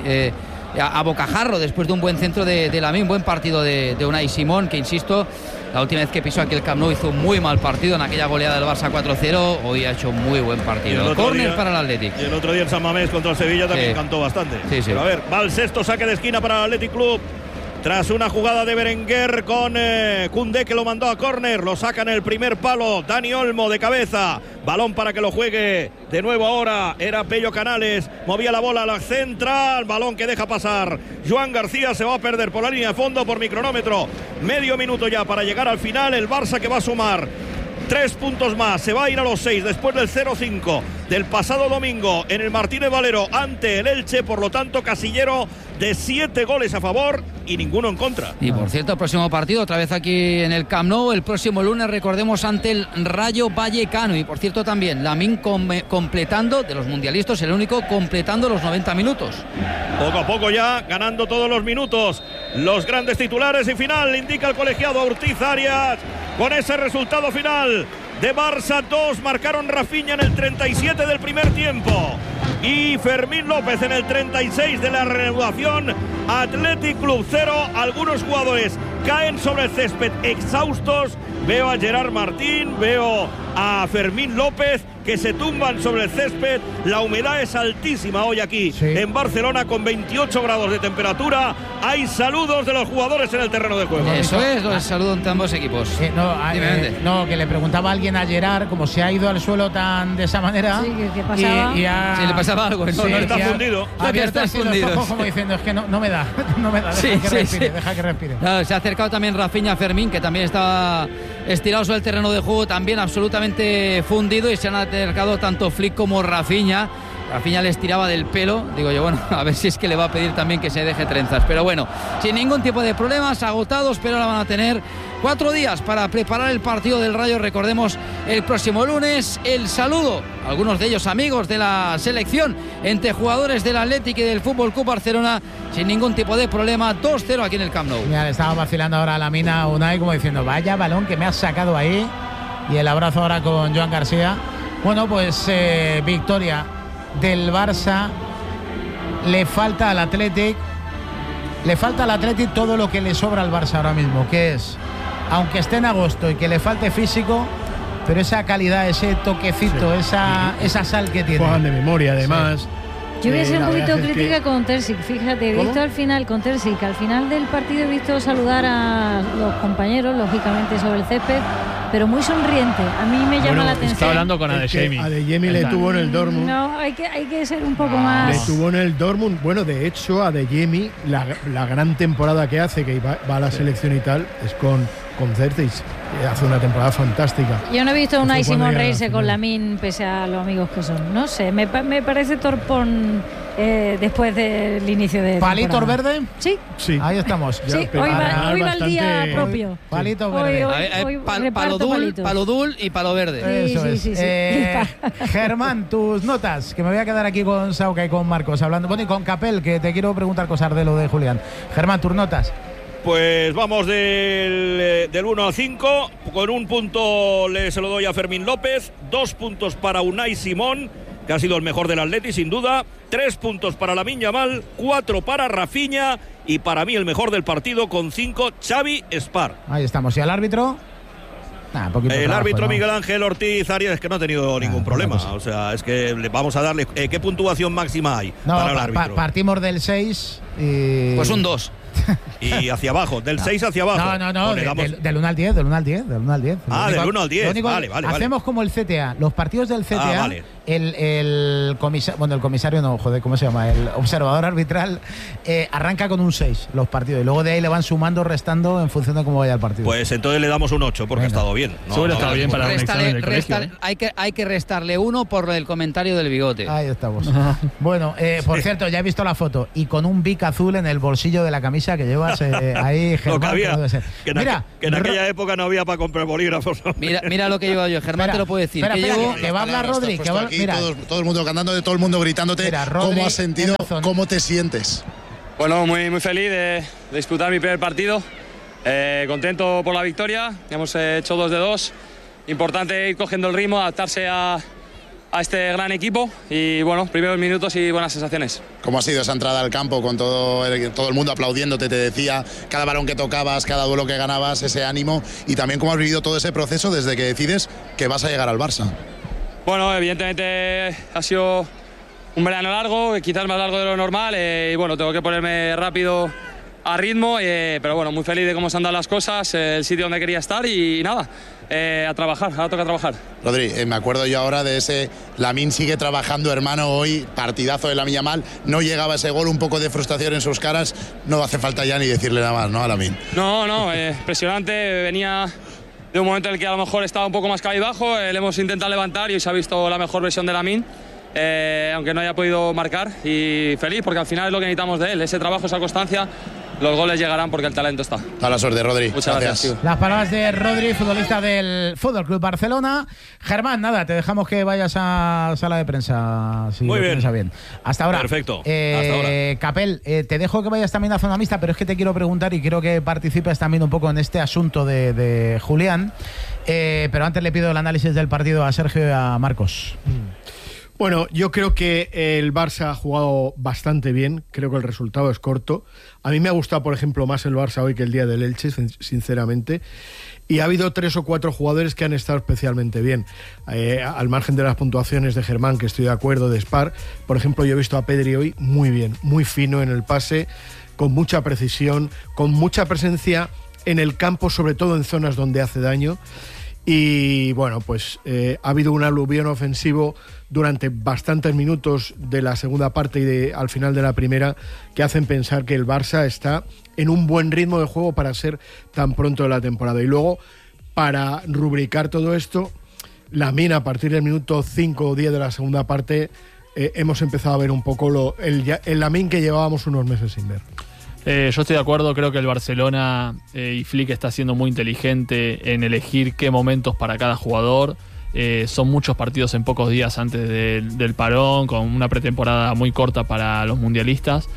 a bocajarro después de un buen centro de Lamine, buen partido de Unai Simón, que insisto, la última vez que pisó aquí el Camp Nou hizo un muy mal partido en aquella goleada del Barça 4-0, hoy ha hecho muy buen partido. Córner para el Athletic. Y el otro día en San Mamés contra el Sevilla también cantó bastante. Sí. Pero a ver, va el sexto saque de esquina para el Athletic Club. Tras una jugada de Berenguer con Koundé que lo mandó a córner, lo saca en el primer palo Dani Olmo de cabeza, balón para que lo juegue de nuevo ahora, era Pello Canales, movía la bola a la central, balón que deja pasar Joan García, se va a perder por la línea de fondo por mi cronómetro, medio minuto ya para llegar al final, el Barça que va a sumar 3 puntos más, se va a ir a los 6 después del 0-5 del pasado domingo en el Martínez Valero ante el Elche, por lo tanto casillero de 7 goles a favor y ninguno en contra. Y por cierto, el próximo partido otra vez aquí en el Camp Nou, el próximo lunes, recordemos, ante el Rayo Vallecano. Y por cierto también Lamine completando, de los mundialistas, el único completando los 90 minutos. Poco a poco ya ganando todos los minutos. Los grandes titulares y final, indica el colegiado Ortiz Arias. Con ese resultado final de Barça 2, marcaron Rafinha en el 37 del primer tiempo y Fermín López en el 36 de la reanudación. Athletic Club 0, algunos jugadores caen sobre el césped exhaustos. Veo a Gerard Martín, veo a Fermín López que se tumban sobre el césped. La humedad es altísima hoy aquí en Barcelona con 28 grados de temperatura. Hay saludos de los jugadores en el terreno de juego. Eso es, los saludos entre ambos equipos. No, que le preguntaba a alguien a Gerard como se ha ido al suelo tan de esa manera. Sí, ¿qué pasaba? Sí, le pasaba algo. No está fundido. Abierto así los ojos como diciendo, es que no me da, deja que respire. Claro, se ha acercado también Rafinha a Fermín, que también estaba estirado sobre el terreno de juego, también absolutamente fundido, y se han acercado tanto Flick como Rafinha. Rafinha les tiraba del pelo, digo yo, bueno, a ver si es que le va a pedir también que se deje trenzas, pero bueno, sin ningún tipo de problemas, agotados, pero ahora van a tener 4 días para preparar el partido del Rayo, recordemos, el próximo lunes. El saludo, algunos de ellos amigos de la selección, entre jugadores del Athletic y del Fútbol Club Barcelona, sin ningún tipo de problema, 2-0 aquí en el Camp Nou. Mira, le estaba vacilando ahora a la mina Unai como diciendo, vaya balón que me has sacado ahí, y el abrazo ahora con Joan García. Bueno, pues victoria del Barça. Le falta al Athletic todo lo que le sobra al Barça ahora mismo, que es, aunque esté en agosto y que le falte físico, pero esa calidad, ese toquecito, esa sal que tiene. Juegan de memoria, además. Yo voy a ser un poquito crítica con Terzic, fíjate, he visto al final con Terzic, al final del partido he visto saludar a los compañeros, lógicamente sobre el césped, pero muy sonriente. A mí me llama la atención. Está hablando con Adeyemi. Adeyemi le tuvo en el Dortmund. No, hay que ser un poco más. Le tuvo en el Dortmund. Bueno, de hecho, Adeyemi, la gran temporada que hace, que va a la selección y tal, es con Terzic. Hace una temporada fantástica. Yo no he visto a Unai Simón reírse con Lamine, pese a los amigos que son. No sé, me parece torpón después del inicio de ¿Palitos verde? Sí. Ahí estamos. Sí, hoy va el día propio. Palitos verde. Palo dul y palo verde. Eso es. Germán, tus notas, que me voy a quedar aquí con Sauca y con Marcos hablando. Bueno, y con Capel, que te quiero preguntar cosas de lo de Julián. Germán, tus notas. Pues vamos del 1 al 5. Con 1 punto se lo doy a Fermín López, 2 puntos para Unai Simón, que ha sido el mejor del Atleti, sin duda. 3 puntos para Lamine Yamal, 4 para Rafinha y para mí el mejor del partido con 5, Xavi Espar. Ahí estamos. ¿Y al árbitro? El árbitro Miguel Ángel Ortiz Arias es que no ha tenido ningún problema. O sea, es que le vamos a darle. ¿Qué puntuación máxima hay para el árbitro? Partimos del 6 y. Pues un 2. Y hacia abajo, del 6 hacia abajo. No, del 1 al 10, del 1 al 10, del 1 al 10. Del 1 al 10, vale. Hacemos como el CTA, los partidos del CTA, el comisario no, joder, ¿cómo se llama? El observador arbitral arranca con un 6 los partidos y luego de ahí le van sumando, restando en función de cómo vaya el partido. Pues entonces le damos un 8 porque ha estado bien. Estado bien para un examen del colegio. Hay que restarle 1 por el comentario del bigote. Ahí estamos. Bueno, por cierto, ya he visto la foto y con un bic azul en el bolsillo de la camisa que llevas ahí, Germán. Que en aquella época no había para comprar bolígrafos. Mira lo que llevo yo, Germán te lo puede decir. Que va a hablar Rodri. Todo el mundo cantando, todo el mundo gritándote. Mira, Rodri, ¿cómo has sentido? ¿Cómo te sientes? Bueno, muy feliz de disputar mi primer partido. Contento por la victoria. Hemos hecho 2 de 2. Importante ir cogiendo el ritmo, adaptarse a este gran equipo y bueno, primeros minutos y buenas sensaciones. ¿Cómo ha sido esa entrada al campo con todo el mundo aplaudiéndote? Te decía, cada balón que tocabas, cada duelo que ganabas, ese ánimo, y también cómo has vivido todo ese proceso desde que decides que vas a llegar al Barça. Bueno, evidentemente ha sido un verano largo, quizás más largo de lo normal, y bueno, tengo que ponerme rápido a ritmo, pero bueno, muy feliz de cómo se han dado las cosas, el sitio donde quería estar y nada, a trabajar, ahora toca trabajar. Rodri, me acuerdo yo ahora de ese Lamine sigue trabajando, hermano, hoy partidazo de Lamine Yamal, no llegaba ese gol, un poco de frustración en sus caras, no hace falta ya ni decirle nada más, ¿no? A Lamine. No, impresionante, venía de un momento en el que a lo mejor estaba un poco más cabizbajo, le hemos intentado levantar y hoy se ha visto la mejor versión de Lamine. Aunque no haya podido marcar, y feliz porque al final es lo que necesitamos de él, ese trabajo, esa constancia. Los goles llegarán porque el talento está. A la suerte, Rodri. Muchas gracias. Las palabras de Rodri, futbolista del Fútbol Club Barcelona. Germán, nada, te dejamos que vayas a sala de prensa. Si muy bien. Bien. Hasta ahora. Perfecto. Hasta ahora. Capel, te dejo que vayas también a zona mixta, pero es que te quiero preguntar y quiero que participes también un poco en este asunto de Julián. Pero antes le pido el análisis del partido a Sergio y a Marcos. Bueno, yo creo que el Barça ha jugado bastante bien, creo que el resultado es corto. A mí me ha gustado, por ejemplo, más el Barça hoy que el día del Elche, sinceramente. Y ha habido 3 o 4 jugadores que han estado especialmente bien. Al margen de las puntuaciones de Germán, que estoy de acuerdo, de Spar, por ejemplo, yo he visto a Pedri hoy muy bien, muy fino en el pase, con mucha precisión, con mucha presencia en el campo, sobre todo en zonas donde hace daño. Y bueno, pues ha habido un aluvión ofensivo durante bastantes minutos de la segunda parte y al final de la primera que hacen pensar que el Barça está en un buen ritmo de juego para ser tan pronto de la temporada. Y luego, para rubricar todo esto, Lamine, a partir del minuto 5 o 10 de la segunda parte, hemos empezado a ver un poco el Lamine que llevábamos unos meses sin ver. Yo estoy de acuerdo, creo que el Barcelona y Flick está siendo muy inteligente en elegir qué momentos para cada jugador. Son muchos partidos en pocos días antes del parón, con una pretemporada muy corta para los mundialistas.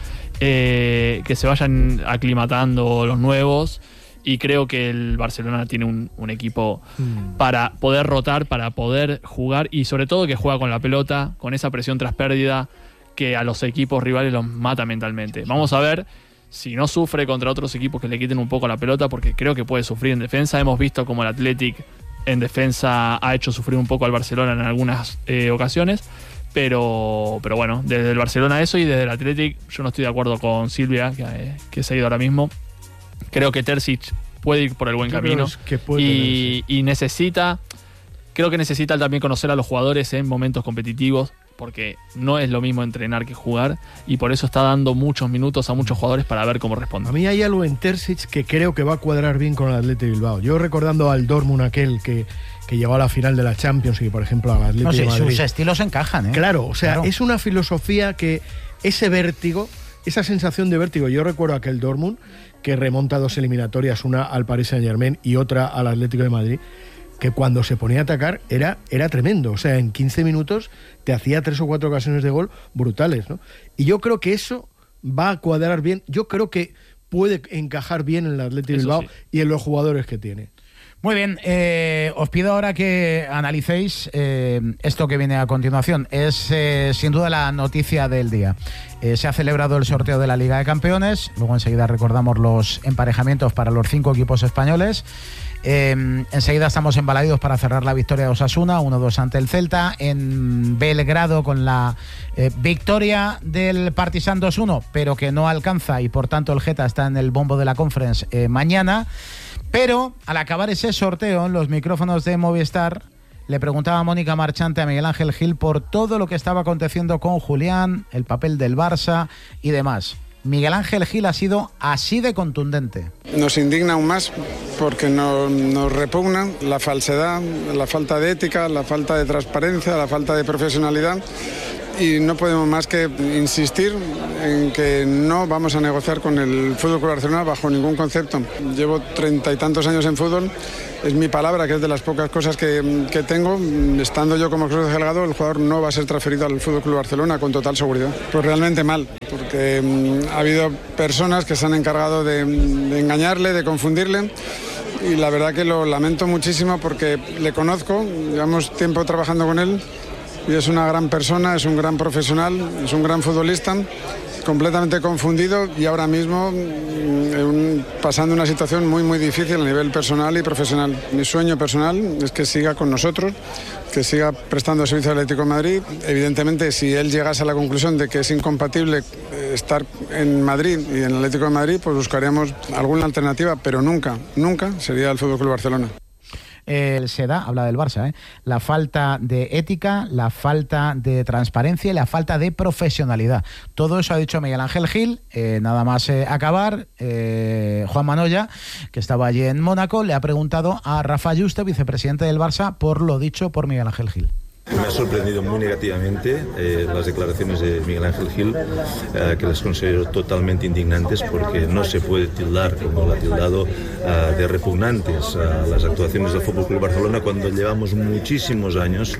Que se vayan aclimatando los nuevos, y creo que el Barcelona tiene un equipo para poder rotar, para poder jugar, y sobre todo que juega con la pelota, con esa presión tras pérdida que a los equipos rivales los mata mentalmente. Vamos a ver si no sufre contra otros equipos que le quiten un poco la pelota, porque creo que puede sufrir en defensa. Hemos visto como el Athletic en defensa ha hecho sufrir un poco al Barcelona en algunas ocasiones, pero bueno, desde el Barcelona eso, y desde el Athletic yo no estoy de acuerdo con Silvia, que se ha ido ahora mismo. Creo que Terzic puede ir por el buen camino, y necesita también conocer a los jugadores en momentos competitivos, porque no es lo mismo entrenar que jugar, y por eso está dando muchos minutos a muchos jugadores para ver cómo responden. A mí hay algo en Terzic que creo que va a cuadrar bien con el Athletic Bilbao. Yo recordando al Dortmund aquel que llegó a la final de la Champions y, por ejemplo, al Athletic de Madrid. Sus estilos encajan, ¿eh? Claro, o sea, es una filosofía que ese vértigo, esa sensación de vértigo. Yo recuerdo aquel Dortmund que remonta 2 eliminatorias, una al Paris Saint-Germain y otra al Atlético de Madrid, que cuando se ponía a atacar era tremendo. O sea, en 15 minutos te hacía 3 o 4 ocasiones de gol brutales, ¿no? Y yo creo que eso va a cuadrar bien. Yo creo que puede encajar bien en el Athletic Bilbao, sí, y en los jugadores que tiene. Muy bien, os pido ahora que analicéis esto que viene a continuación. Es sin duda la noticia del día. Se ha celebrado el sorteo de la Liga de Campeones, luego enseguida recordamos los emparejamientos para los 5 equipos españoles. Enseguida estamos embalaídos para cerrar la victoria de Osasuna, 1-2 ante el Celta. En Belgrado con la victoria del Partizan 2-1, pero que no alcanza y por tanto el Geta está en el bombo de la Conference mañana. Pero al acabar ese sorteo en los micrófonos de Movistar le preguntaba a Mónica Marchante a Miguel Ángel Gil por todo lo que estaba aconteciendo con Julián, el papel del Barça y demás. Miguel Ángel Gil ha sido así de contundente. Nos indigna aún más porque nos repugna la falsedad, la falta de ética, la falta de transparencia, la falta de profesionalidad. Y no podemos más que insistir en que no vamos a negociar con el Fútbol Club Barcelona bajo ningún concepto. Llevo 30 y tantos años en fútbol, es mi palabra, que es de las pocas cosas que tengo. Estando yo como Cruz Delgado, el jugador no va a ser transferido al Fútbol Club Barcelona con total seguridad. Pues realmente mal, porque ha habido personas que se han encargado de engañarle, de confundirle. Y la verdad que lo lamento muchísimo porque le conozco, llevamos tiempo trabajando con él. Y es una gran persona, es un gran profesional, es un gran futbolista, completamente confundido y ahora mismo pasando una situación muy muy difícil a nivel personal y profesional. Mi sueño personal es que siga con nosotros, que siga prestando servicio al Atlético de Madrid. Evidentemente, si él llegase a la conclusión de que es incompatible estar en Madrid y en el Atlético de Madrid, pues buscaríamos alguna alternativa, pero nunca sería el Fútbol Club Barcelona. Se da, habla del Barça, la falta de ética, la falta de transparencia y la falta de profesionalidad. Todo eso ha dicho Miguel Ángel Gil. Nada más acabar, Juan Manoya, que estaba allí en Mónaco, le ha preguntado a Rafa Yuste, vicepresidente del Barça, por lo dicho por Miguel Ángel Gil. Me ha sorprendido muy negativamente las declaraciones de Miguel Ángel Gil, que las considero totalmente indignantes porque no se puede tildar, como lo ha tildado, de repugnantes a las actuaciones del Fútbol Club Barcelona cuando llevamos muchísimos años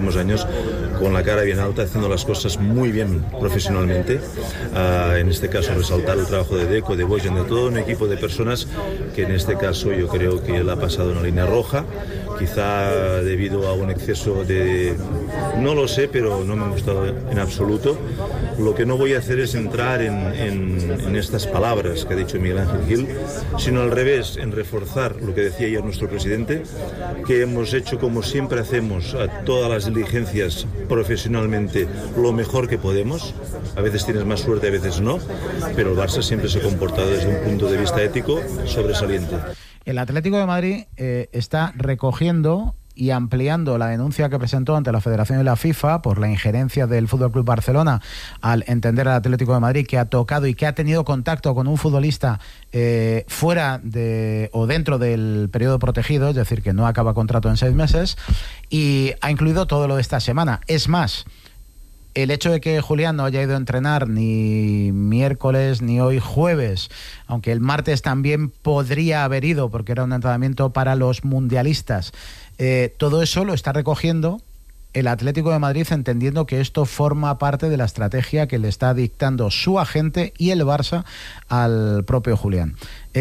con la cara bien alta, haciendo las cosas muy bien profesionalmente. En este caso resaltar el trabajo de Deco, de Bojan, de todo un equipo de personas que en este caso yo creo que él ha pasado una línea roja, quizá debido a un exceso de... No lo sé, pero no me ha gustado en absoluto. Lo que no voy a hacer es entrar en estas palabras que ha dicho Miguel Ángel Gil, sino al revés, en reforzar lo que decía ayer nuestro presidente, que hemos hecho como siempre hacemos a todas las diligencias profesionalmente lo mejor que podemos. A veces tienes más suerte, a veces no, pero el Barça siempre se ha comportado desde un punto de vista ético sobresaliente. El Atlético de Madrid está recogiendo y ampliando la denuncia que presentó ante la Federación y la FIFA por la injerencia del Fútbol Club Barcelona al entender al Atlético de Madrid que ha tocado y que ha tenido contacto con un futbolista fuera de o dentro del periodo protegido, es decir, que no acaba contrato en 6 meses, y ha incluido todo lo de esta semana. Es más, el hecho de que Julián no haya ido a entrenar ni miércoles ni hoy jueves, aunque el martes también podría haber ido porque era un entrenamiento para los mundialistas, todo eso lo está recogiendo el Atlético de Madrid, entendiendo que esto forma parte de la estrategia que le está dictando su agente y el Barça al propio Julián.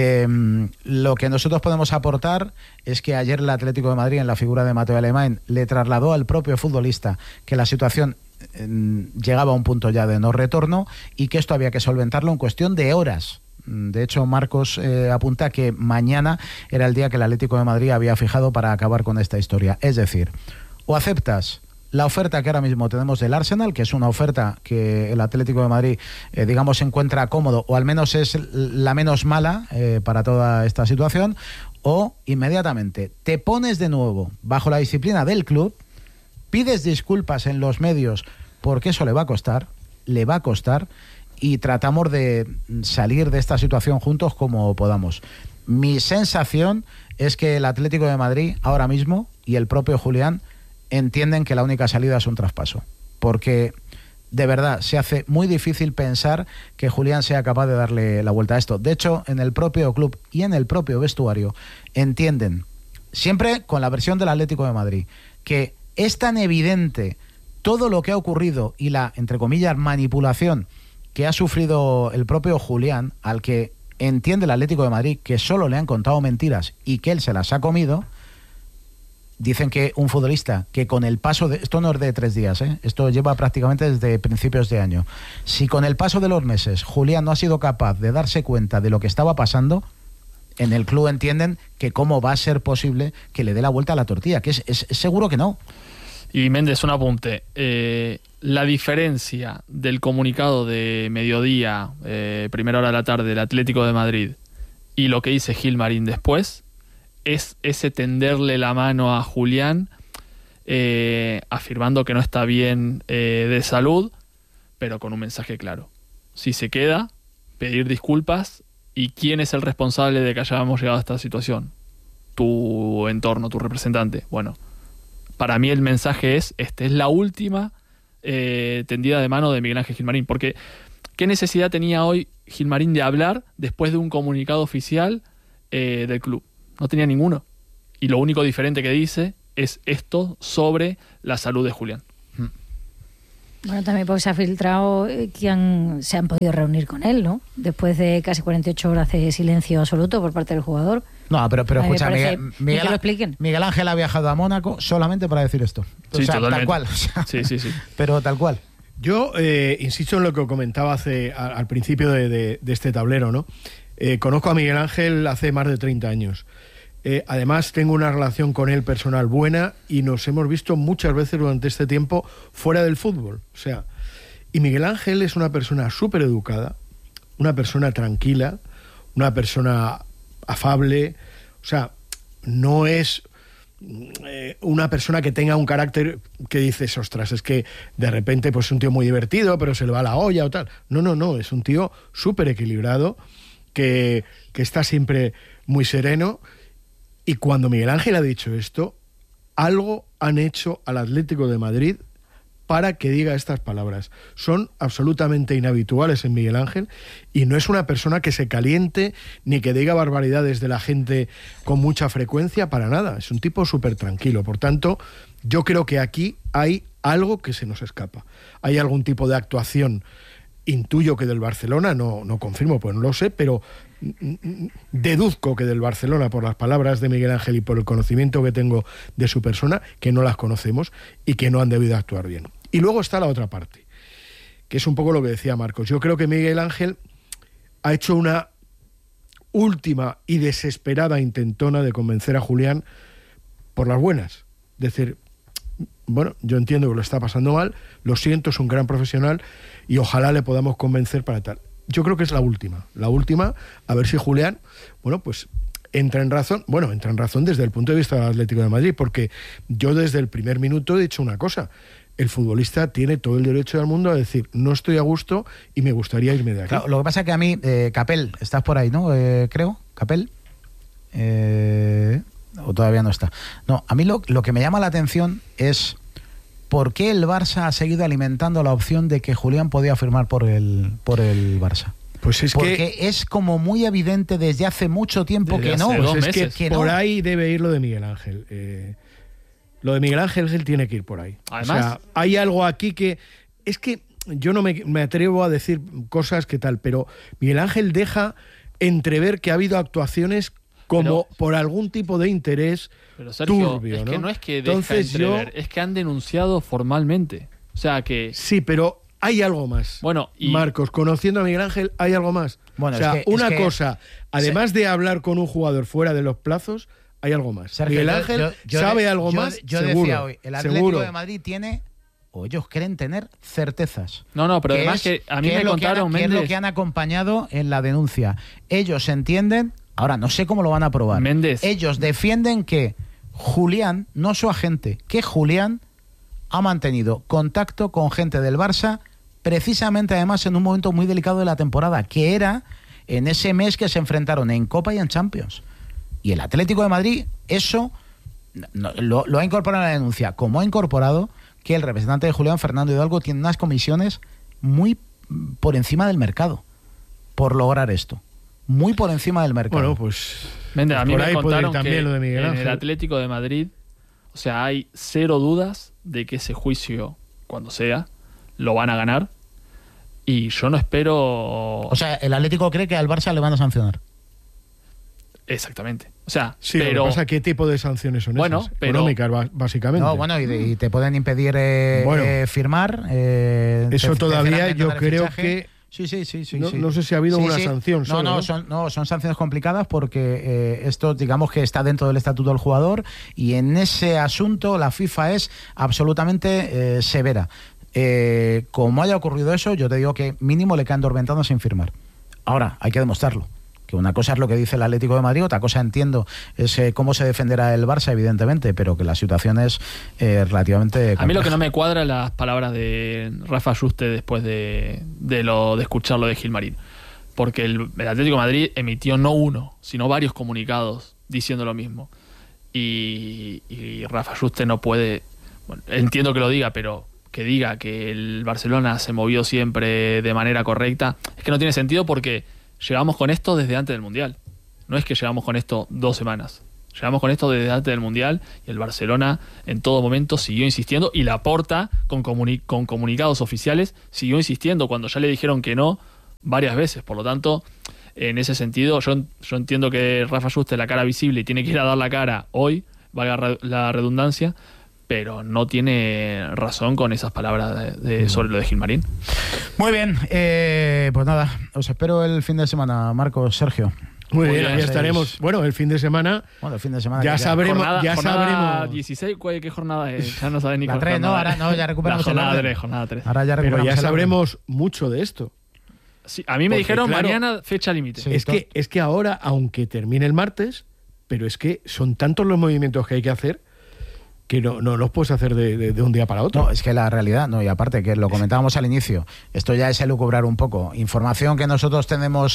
Lo que nosotros podemos aportar es que ayer el Atlético de Madrid, en la figura de Mateo Alemán, le trasladó al propio futbolista que la situación llegaba a un punto ya de no retorno y que esto había que solventarlo en cuestión de horas. De hecho, Marcos apunta que mañana era el día que el Atlético de Madrid había fijado para acabar con esta historia. Es decir, o aceptas la oferta que ahora mismo tenemos del Arsenal, que es una oferta que el Atlético de Madrid, digamos, se encuentra cómodo, o al menos es la menos mala para toda esta situación, o inmediatamente te pones de nuevo bajo la disciplina del club, pides disculpas en los medios porque eso le va a costar, y tratamos de salir de esta situación juntos como podamos. Mi sensación es que el Atlético de Madrid ahora mismo y el propio Julián entienden que la única salida es un traspaso, porque de verdad se hace muy difícil pensar que Julián sea capaz de darle la vuelta a esto. De hecho, en el propio club y en el propio vestuario entienden, siempre con la versión del Atlético de Madrid, que es tan evidente todo lo que ha ocurrido y la, entre comillas, manipulación que ha sufrido el propio Julián, al que entiende el Atlético de Madrid que solo le han contado mentiras y que él se las ha comido. Dicen que un futbolista que con el paso de... Esto no es de 3 días, esto lleva prácticamente desde principios de año. Si con el paso de los meses Julián no ha sido capaz de darse cuenta de lo que estaba pasando, en el club entienden que cómo va a ser posible que le dé la vuelta a la tortilla, que es seguro que no. Y Méndez, un apunte. La diferencia del comunicado de mediodía, primera hora de la tarde, del Atlético de Madrid, y lo que dice Gilmarín después, es ese tenderle la mano a Julián, afirmando que no está bien de salud, pero con un mensaje claro. Si se queda, pedir disculpas, y quién es el responsable de que hayamos llegado a esta situación. Tu entorno, tu representante. Bueno, para mí el mensaje es, esta es la última tendida de mano de Miguel Ángel Gilmarín, porque ¿qué necesidad tenía hoy Gilmarín de hablar después de un comunicado oficial del club? No tenía ninguno. Y lo único diferente que dice es esto sobre la salud de Julián. Bueno, también porque se ha filtrado que se han podido reunir con él, ¿no? Después de casi 48 horas de silencio absoluto por parte del jugador. No, pero escucha, Miguel Ángel ha viajado a Mónaco solamente para decir esto. Sí, tal cual. Sí. Pero tal cual. Yo insisto en lo que comentaba al principio de este tablero, ¿no? Conozco a Miguel Ángel hace más de 30 años. Además, tengo una relación con él personal buena y nos hemos visto muchas veces durante este tiempo fuera del fútbol. O sea, y Miguel Ángel es una persona súper educada, una persona tranquila, una persona afable. O sea, no es una persona que tenga un carácter que dices, ostras, es que de repente pues es un tío muy divertido, pero se le va la olla o tal. No, es un tío súper equilibrado, que está siempre muy sereno. Y cuando Miguel Ángel ha dicho esto, algo han hecho al Atlético de Madrid para que diga estas palabras. Son absolutamente inhabituales en Miguel Ángel y no es una persona que se caliente ni que diga barbaridades de la gente con mucha frecuencia, para nada. Es un tipo súper tranquilo. Por tanto, yo creo que aquí hay algo que se nos escapa. Hay algún tipo de actuación, intuyo que del Barcelona, no confirmo, pues no lo sé, pero deduzco que del Barcelona, por las palabras de Miguel Ángel y por el conocimiento que tengo de su persona, que no las conocemos y que no han debido actuar bien. Y luego está la otra parte, que es un poco lo que decía Marcos. Yo creo que Miguel Ángel ha hecho una última y desesperada intentona de convencer a Julián por las buenas. Decir, bueno, yo entiendo que lo está pasando mal, lo siento, es un gran profesional y ojalá le podamos convencer para tal. Yo creo que es la última, a ver si Julián, bueno, pues entra en razón desde el punto de vista del Atlético de Madrid, porque yo desde el primer minuto he dicho una cosa: el futbolista tiene todo el derecho del mundo a decir, no estoy a gusto y me gustaría irme de aquí. Claro, lo que pasa es que a mí, Capel, estás por ahí, ¿no? Creo, Capel. O todavía no está. No, a mí lo que me llama la atención es por qué el Barça ha seguido alimentando la opción de que Julián podía firmar por el Barça. Pues es porque es como muy evidente desde hace mucho tiempo que no. Pues es que por ahí debe ir lo de Miguel Ángel. Lo de Miguel Ángel, él tiene que ir por ahí. Además, o sea, hay algo aquí que... Es que yo no me atrevo a decir cosas que tal, pero Miguel Ángel deja entrever que ha habido actuaciones como por algún tipo de interés, pero Sergio, turbio, es ¿no? que no es que deja entrever, es que han denunciado formalmente. O sea que... Sí, pero hay algo más. Bueno, y Marcos, conociendo a Miguel Ángel, hay algo más. Bueno, o sea, una cosa, además de hablar con un jugador fuera de los plazos, hay algo más. Sergio, Miguel Ángel sabe algo más, yo seguro. Decía hoy, el Atlético de Madrid tiene, o ellos creen tener, certezas. No, pero además que a mí me contaron, Méndez, ¿qué es lo que han acompañado en la denuncia? Ellos entienden, ahora no sé cómo lo van a probar, Méndez. Ellos defienden que Julián, no su agente, que Julián ha mantenido contacto con gente del Barça, precisamente además en un momento muy delicado de la temporada, que era en ese mes que se enfrentaron en Copa y en Champions. Y el Atlético de Madrid, eso lo ha incorporado en la denuncia, como ha incorporado que el representante de Julián, Fernando Hidalgo, tiene unas comisiones muy por encima del mercado por lograr esto. Muy por encima del mercado. Bueno, pues Méndez, a mí me contaron también que lo de Miguel en Ángel. el Atlético de Madrid, o sea, hay cero dudas de que ese juicio, cuando sea, lo van a ganar. y yo no espero... O sea, el Atlético cree que al Barça le van a sancionar. Exactamente. O sea, sí, pero... Lo que pasa, ¿qué tipo de sanciones son esas? Económicas, básicamente. No, bueno, y te pueden impedir firmar. Eso todavía yo creo fichaje. que... Sí. No sé si ha habido una sanción. Solo, son sanciones complicadas porque esto, digamos que está dentro del estatuto del jugador, y en ese asunto la FIFA es absolutamente severa. Como haya ocurrido eso, yo te digo que mínimo le caen 2 ventanas sin firmar. Ahora, hay que demostrarlo. Que una cosa es lo que dice el Atlético de Madrid, otra cosa, entiendo, es cómo se defenderá el Barça, evidentemente, pero que la situación es relativamente compleja. A mí lo que no me cuadra las palabras de Rafa Juste después de escuchar lo de Gilmarín. Porque el Atlético de Madrid emitió no uno, sino varios comunicados diciendo lo mismo. Y Rafa Juste no puede... Bueno, entiendo que lo diga, pero que diga que el Barcelona se movió siempre de manera correcta, es que no tiene sentido, porque llevamos con esto desde antes del Mundial. No es que llevamos con esto 2 semanas. Llevamos con esto desde antes del Mundial, y el Barcelona en todo momento siguió insistiendo, y Laporta con comunicados oficiales siguió insistiendo cuando ya le dijeron que no varias veces. Por lo tanto, en ese sentido, yo entiendo que Rafa Juste es la cara visible y tiene que ir a dar la cara hoy, valga la redundancia, pero no tiene razón con esas palabras sobre lo de Gilmarín. Muy bien, pues nada, os espero el fin de semana, Marcos, Sergio. Muy bien, aquí estaremos. Bueno, el fin de semana. Ya sabremos. Jornada 16, ¿qué jornada es? Ya no sabes ni la 3, no, ahora no, ya recuperamos jornada el jornada 3. Ahora ya recuperamos. Pero ya sabremos mucho de esto. Sí, a mí me dijeron, claro, mañana fecha límite. Sí, es que ahora, aunque termine el martes, pero es que son tantos los movimientos que hay que hacer que no los puedes hacer de un día para otro. No, es que la realidad, no, y aparte que lo comentábamos al inicio, esto ya es elucubrar un poco. Información que nosotros tenemos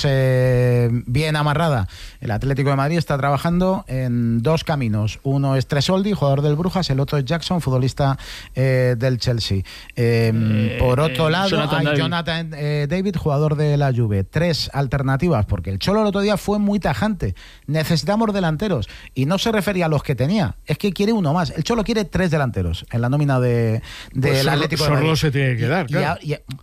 bien amarrada. El Atlético de Madrid está trabajando en 2 caminos. Uno es Tresoldi, jugador del Brujas, el otro es Jackson, futbolista del Chelsea. Por otro lado, hay Jonathan David, jugador de la Juve. 3 alternativas, porque el Cholo el otro día fue muy tajante. Necesitamos delanteros, y no se refería a los que tenía, es que quiere uno más. El Cholo quiere 3 delanteros en la nómina del Atlético de Madrid. Sorlo se tiene que dar, claro.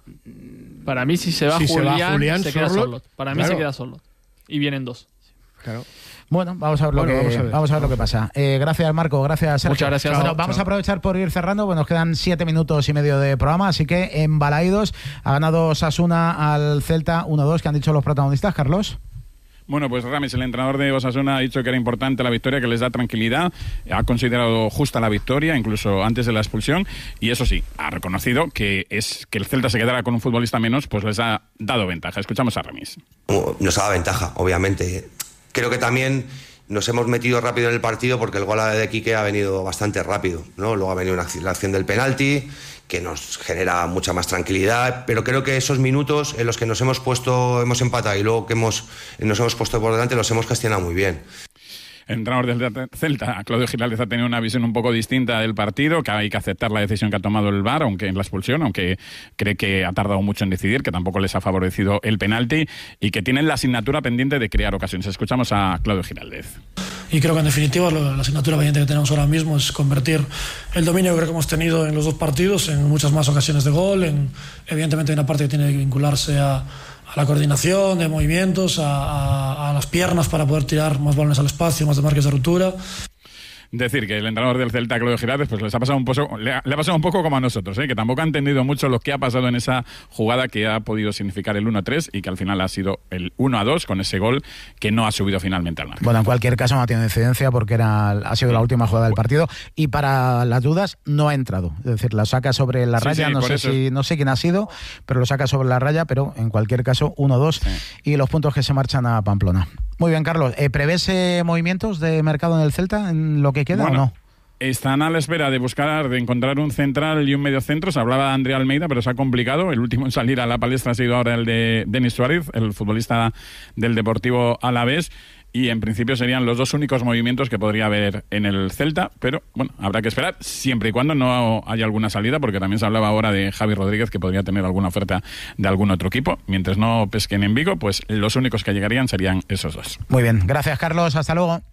Para mí, si se va Julián, se queda Sorlo. Para mí se queda Sorlo. Y vienen 2. Claro. Bueno, vamos a ver lo que pasa. Gracias, Marco. Gracias, Sergio. Muchas gracias. Bueno, vamos a aprovechar por ir cerrando, pues nos quedan 7 minutos y medio de programa, así que en Balaídos ha ganado Osasuna al Celta 1-2. ¿Qué han dicho los protagonistas, Carlos? Bueno, pues Ramis, el entrenador de Osasuna, ha dicho que era importante la victoria, que les da tranquilidad, ha considerado justa la victoria, incluso antes de la expulsión, y eso sí, ha reconocido que el Celta se quedara con un futbolista menos, pues les ha dado ventaja. Escuchamos a Ramis. Nos ha dado ventaja, obviamente. Creo que también nos hemos metido rápido en el partido porque el gol de Quique ha venido bastante rápido, ¿no? Luego ha venido la acción del penalti, que nos genera mucha más tranquilidad, pero creo que esos minutos en los que hemos empatado y luego que nos hemos puesto por delante, los hemos gestionado muy bien. El entrenador del Celta, Claudio Giraldez, ha tenido una visión un poco distinta del partido, que hay que aceptar la decisión que ha tomado el VAR, aunque en la expulsión, aunque cree que ha tardado mucho en decidir, que tampoco les ha favorecido el penalti, y que tienen la asignatura pendiente de crear ocasiones. Escuchamos a Claudio Giraldez. Y creo que en definitiva la asignatura pendiente que tenemos ahora mismo es convertir el dominio que creo que hemos tenido en los 2 partidos en muchas más ocasiones de gol. Evidentemente hay una parte que tiene que vincularse a la coordinación de movimientos, a las piernas para poder tirar más balones al espacio, más de marques de ruptura. Decir que el entrenador del Celta, Claudio Giraldez, pues le ha pasado un poco como a nosotros, que tampoco ha entendido mucho lo que ha pasado en esa jugada que ha podido significar el 1-3 y que al final ha sido el 1-2 con ese gol que no ha subido finalmente al margen. Bueno, en cualquier caso no ha tenido incidencia porque ha sido la última jugada del partido, y para las dudas no ha entrado. Es decir, la saca sobre la raya, no sé quién ha sido, pero lo saca sobre la raya, pero en cualquier caso 1-2 y los puntos que se marchan a Pamplona. Muy bien, Carlos. ¿Prevés movimientos de mercado en el Celta en lo que queda o no? Están a la espera de encontrar un central y un mediocentro. Se hablaba de André Almeida, pero se ha complicado. El último en salir a la palestra ha sido ahora el de Denis Suárez, el futbolista del Deportivo Alavés. Y en principio serían los 2 únicos movimientos que podría haber en el Celta, pero bueno, habrá que esperar siempre y cuando no haya alguna salida, porque también se hablaba ahora de Javi Rodríguez, que podría tener alguna oferta de algún otro equipo. Mientras no pesquen en Vigo, pues los únicos que llegarían serían esos 2. Muy bien, gracias, Carlos, hasta luego.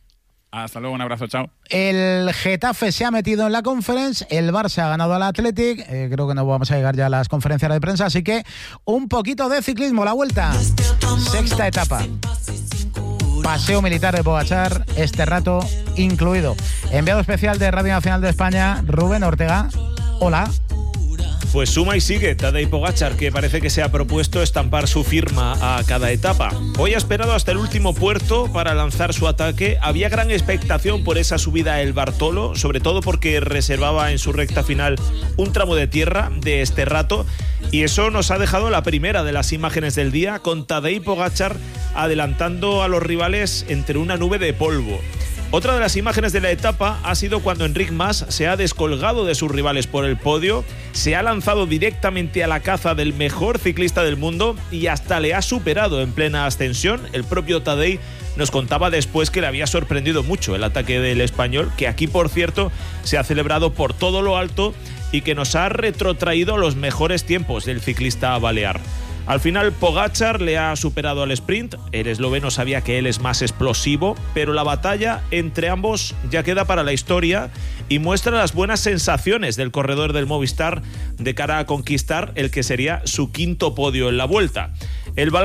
Hasta luego, un abrazo, chao. El Getafe se ha metido en la Conference, el Barça ha ganado al Athletic, creo que no vamos a llegar ya a las conferencias de prensa, así que un poquito de ciclismo, la vuelta. Sexta etapa. Paseo militar de Pogačar, este rato incluido. Enviado especial de Radio Nacional de España, Rubén Ortega. Hola. Pues suma y sigue Tadej Pogačar, que parece que se ha propuesto estampar su firma a cada etapa. Hoy ha esperado hasta el último puerto para lanzar su ataque. Había gran expectación por esa subida a El Bartolo, sobre todo porque reservaba en su recta final un tramo de tierra de este rato, y eso nos ha dejado la primera de las imágenes del día, con Tadej Pogačar adelantando a los rivales entre una nube de polvo. Otra de las imágenes de la etapa ha sido cuando Enric Mas se ha descolgado de sus rivales por el podio, se ha lanzado directamente a la caza del mejor ciclista del mundo y hasta le ha superado en plena ascensión. El propio Tadej nos contaba después que le había sorprendido mucho el ataque del español, que aquí, por cierto, se ha celebrado por todo lo alto y que nos ha retrotraído los mejores tiempos del ciclista balear. Al final Pogačar le ha superado al sprint, el esloveno sabía que él es más explosivo, pero la batalla entre ambos ya queda para la historia y muestra las buenas sensaciones del corredor del Movistar de cara a conquistar el que sería su quinto podio en la Vuelta. El